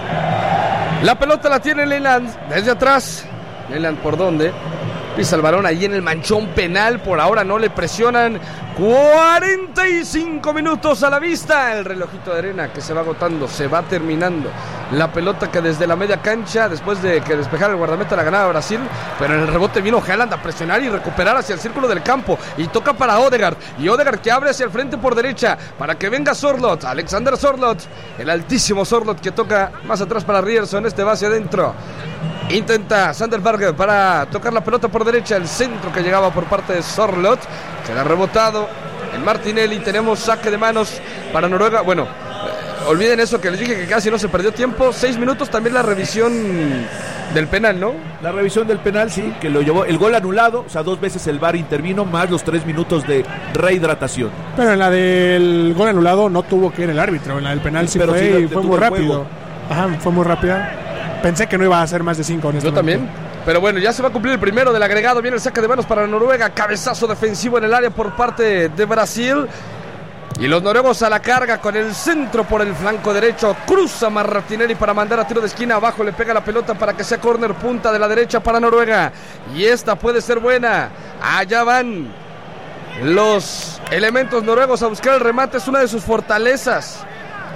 La pelota la tiene Leyland desde atrás. Leyland, ¿por dónde? Pisa el balón ahí en el manchón penal. Por ahora no le presionan. cuarenta y cinco minutos a la vista. El relojito de arena que se va agotando, se va terminando. La pelota que desde la media cancha, después de que despejara el guardameta, la ganaba Brasil, pero en el rebote vino Haaland a presionar y recuperar hacia el círculo del campo, y toca para Odegaard, y Odegaard que abre hacia el frente por derecha para que venga Sorloth, Alexander Sorloth, el altísimo Sorloth, que toca más atrás para Ryerson. Este va hacia adentro, intenta Sander Berge para tocar la pelota por derecha, el centro que llegaba por parte de Sorloth, queda rebotado en Martinelli. Tenemos saque de manos para Noruega. Bueno, eh, olviden eso que les dije, que casi no se perdió tiempo. Seis minutos también la revisión del penal, ¿no? La revisión del penal, sí, que lo llevó el gol anulado, o sea, dos veces el V A R intervino, más los tres minutos de rehidratación. Pero en la del gol anulado no tuvo que ir el árbitro, en la del penal sí, pero fue, sí, y fue muy rápido. Ajá, fue muy rápida. Pensé que no iba a ser más de cinco, honestamente. Yo también. Pero bueno, ya se va a cumplir el primero del agregado. Viene el saque de manos para Noruega. Cabezazo defensivo en el área por parte de Brasil. Y los noruegos a la carga con el centro por el flanco derecho. Cruza Martinelli para mandar a tiro de esquina. Abajo le pega la pelota para que sea córner, punta de la derecha para Noruega. Y esta puede ser buena. Allá van los elementos noruegos a buscar el remate. Es una de sus fortalezas.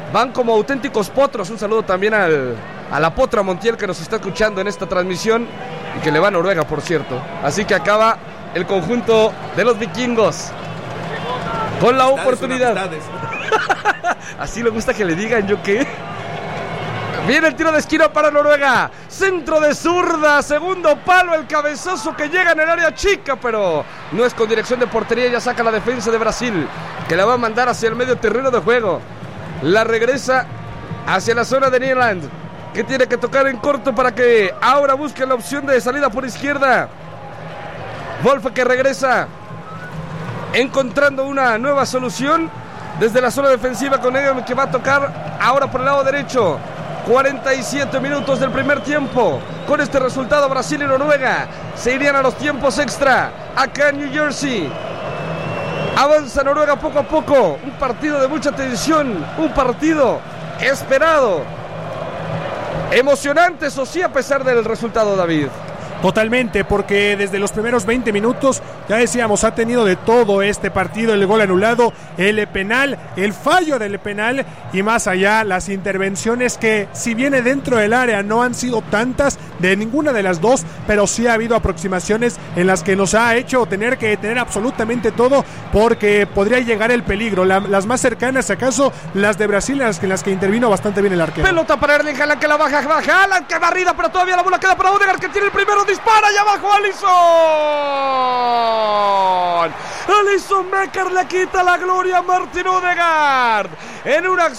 van como auténticos potros. Un saludo también al, a la Potra Montiel que nos está escuchando en esta transmisión y que le va a Noruega, por cierto. Así que acaba el conjunto de los vikingos con la oportunidad. Así le gusta que le digan, ¿yo qué? Viene el tiro de esquina para Noruega. Centro de zurda, segundo palo, el cabezazo que llega en el área chica, pero no es con dirección de portería. Ya saca la defensa de Brasil, que la va a mandar hacia el medio terreno de juego. La regresa hacia la zona de Nyland, que tiene que tocar en corto para que ahora busque la opción de salida por izquierda. Wolfe que regresa, encontrando una nueva solución desde la zona defensiva con Egan, que va a tocar ahora por el lado derecho. cuarenta y siete minutos del primer tiempo. Con este resultado, Brasil y Noruega se irían a los tiempos extra acá en New Jersey. Avanza Noruega poco a poco. Un partido de mucha tensión, un partido esperado, emocionante, eso sí, a pesar del resultado, David. Totalmente, porque desde los primeros veinte minutos, ya decíamos, ha tenido de todo este partido: el gol anulado, el penal, el fallo del penal y más allá las intervenciones que, si viene dentro del área, no han sido tantas de ninguna de las dos, pero sí ha habido aproximaciones en las que nos ha hecho tener que detener absolutamente todo, porque podría llegar el peligro. La, las más cercanas, acaso, las de Brasil, en las que, en las que intervino bastante bien el arquero. Pelota para Erling Haaland, que la baja, baja Haaland, que barrida, pero todavía la bola queda para Odegaard, que tiene el primero. Dispara y abajo Alisson. Alisson Becker le quita la gloria a Martin Odegaard en una acción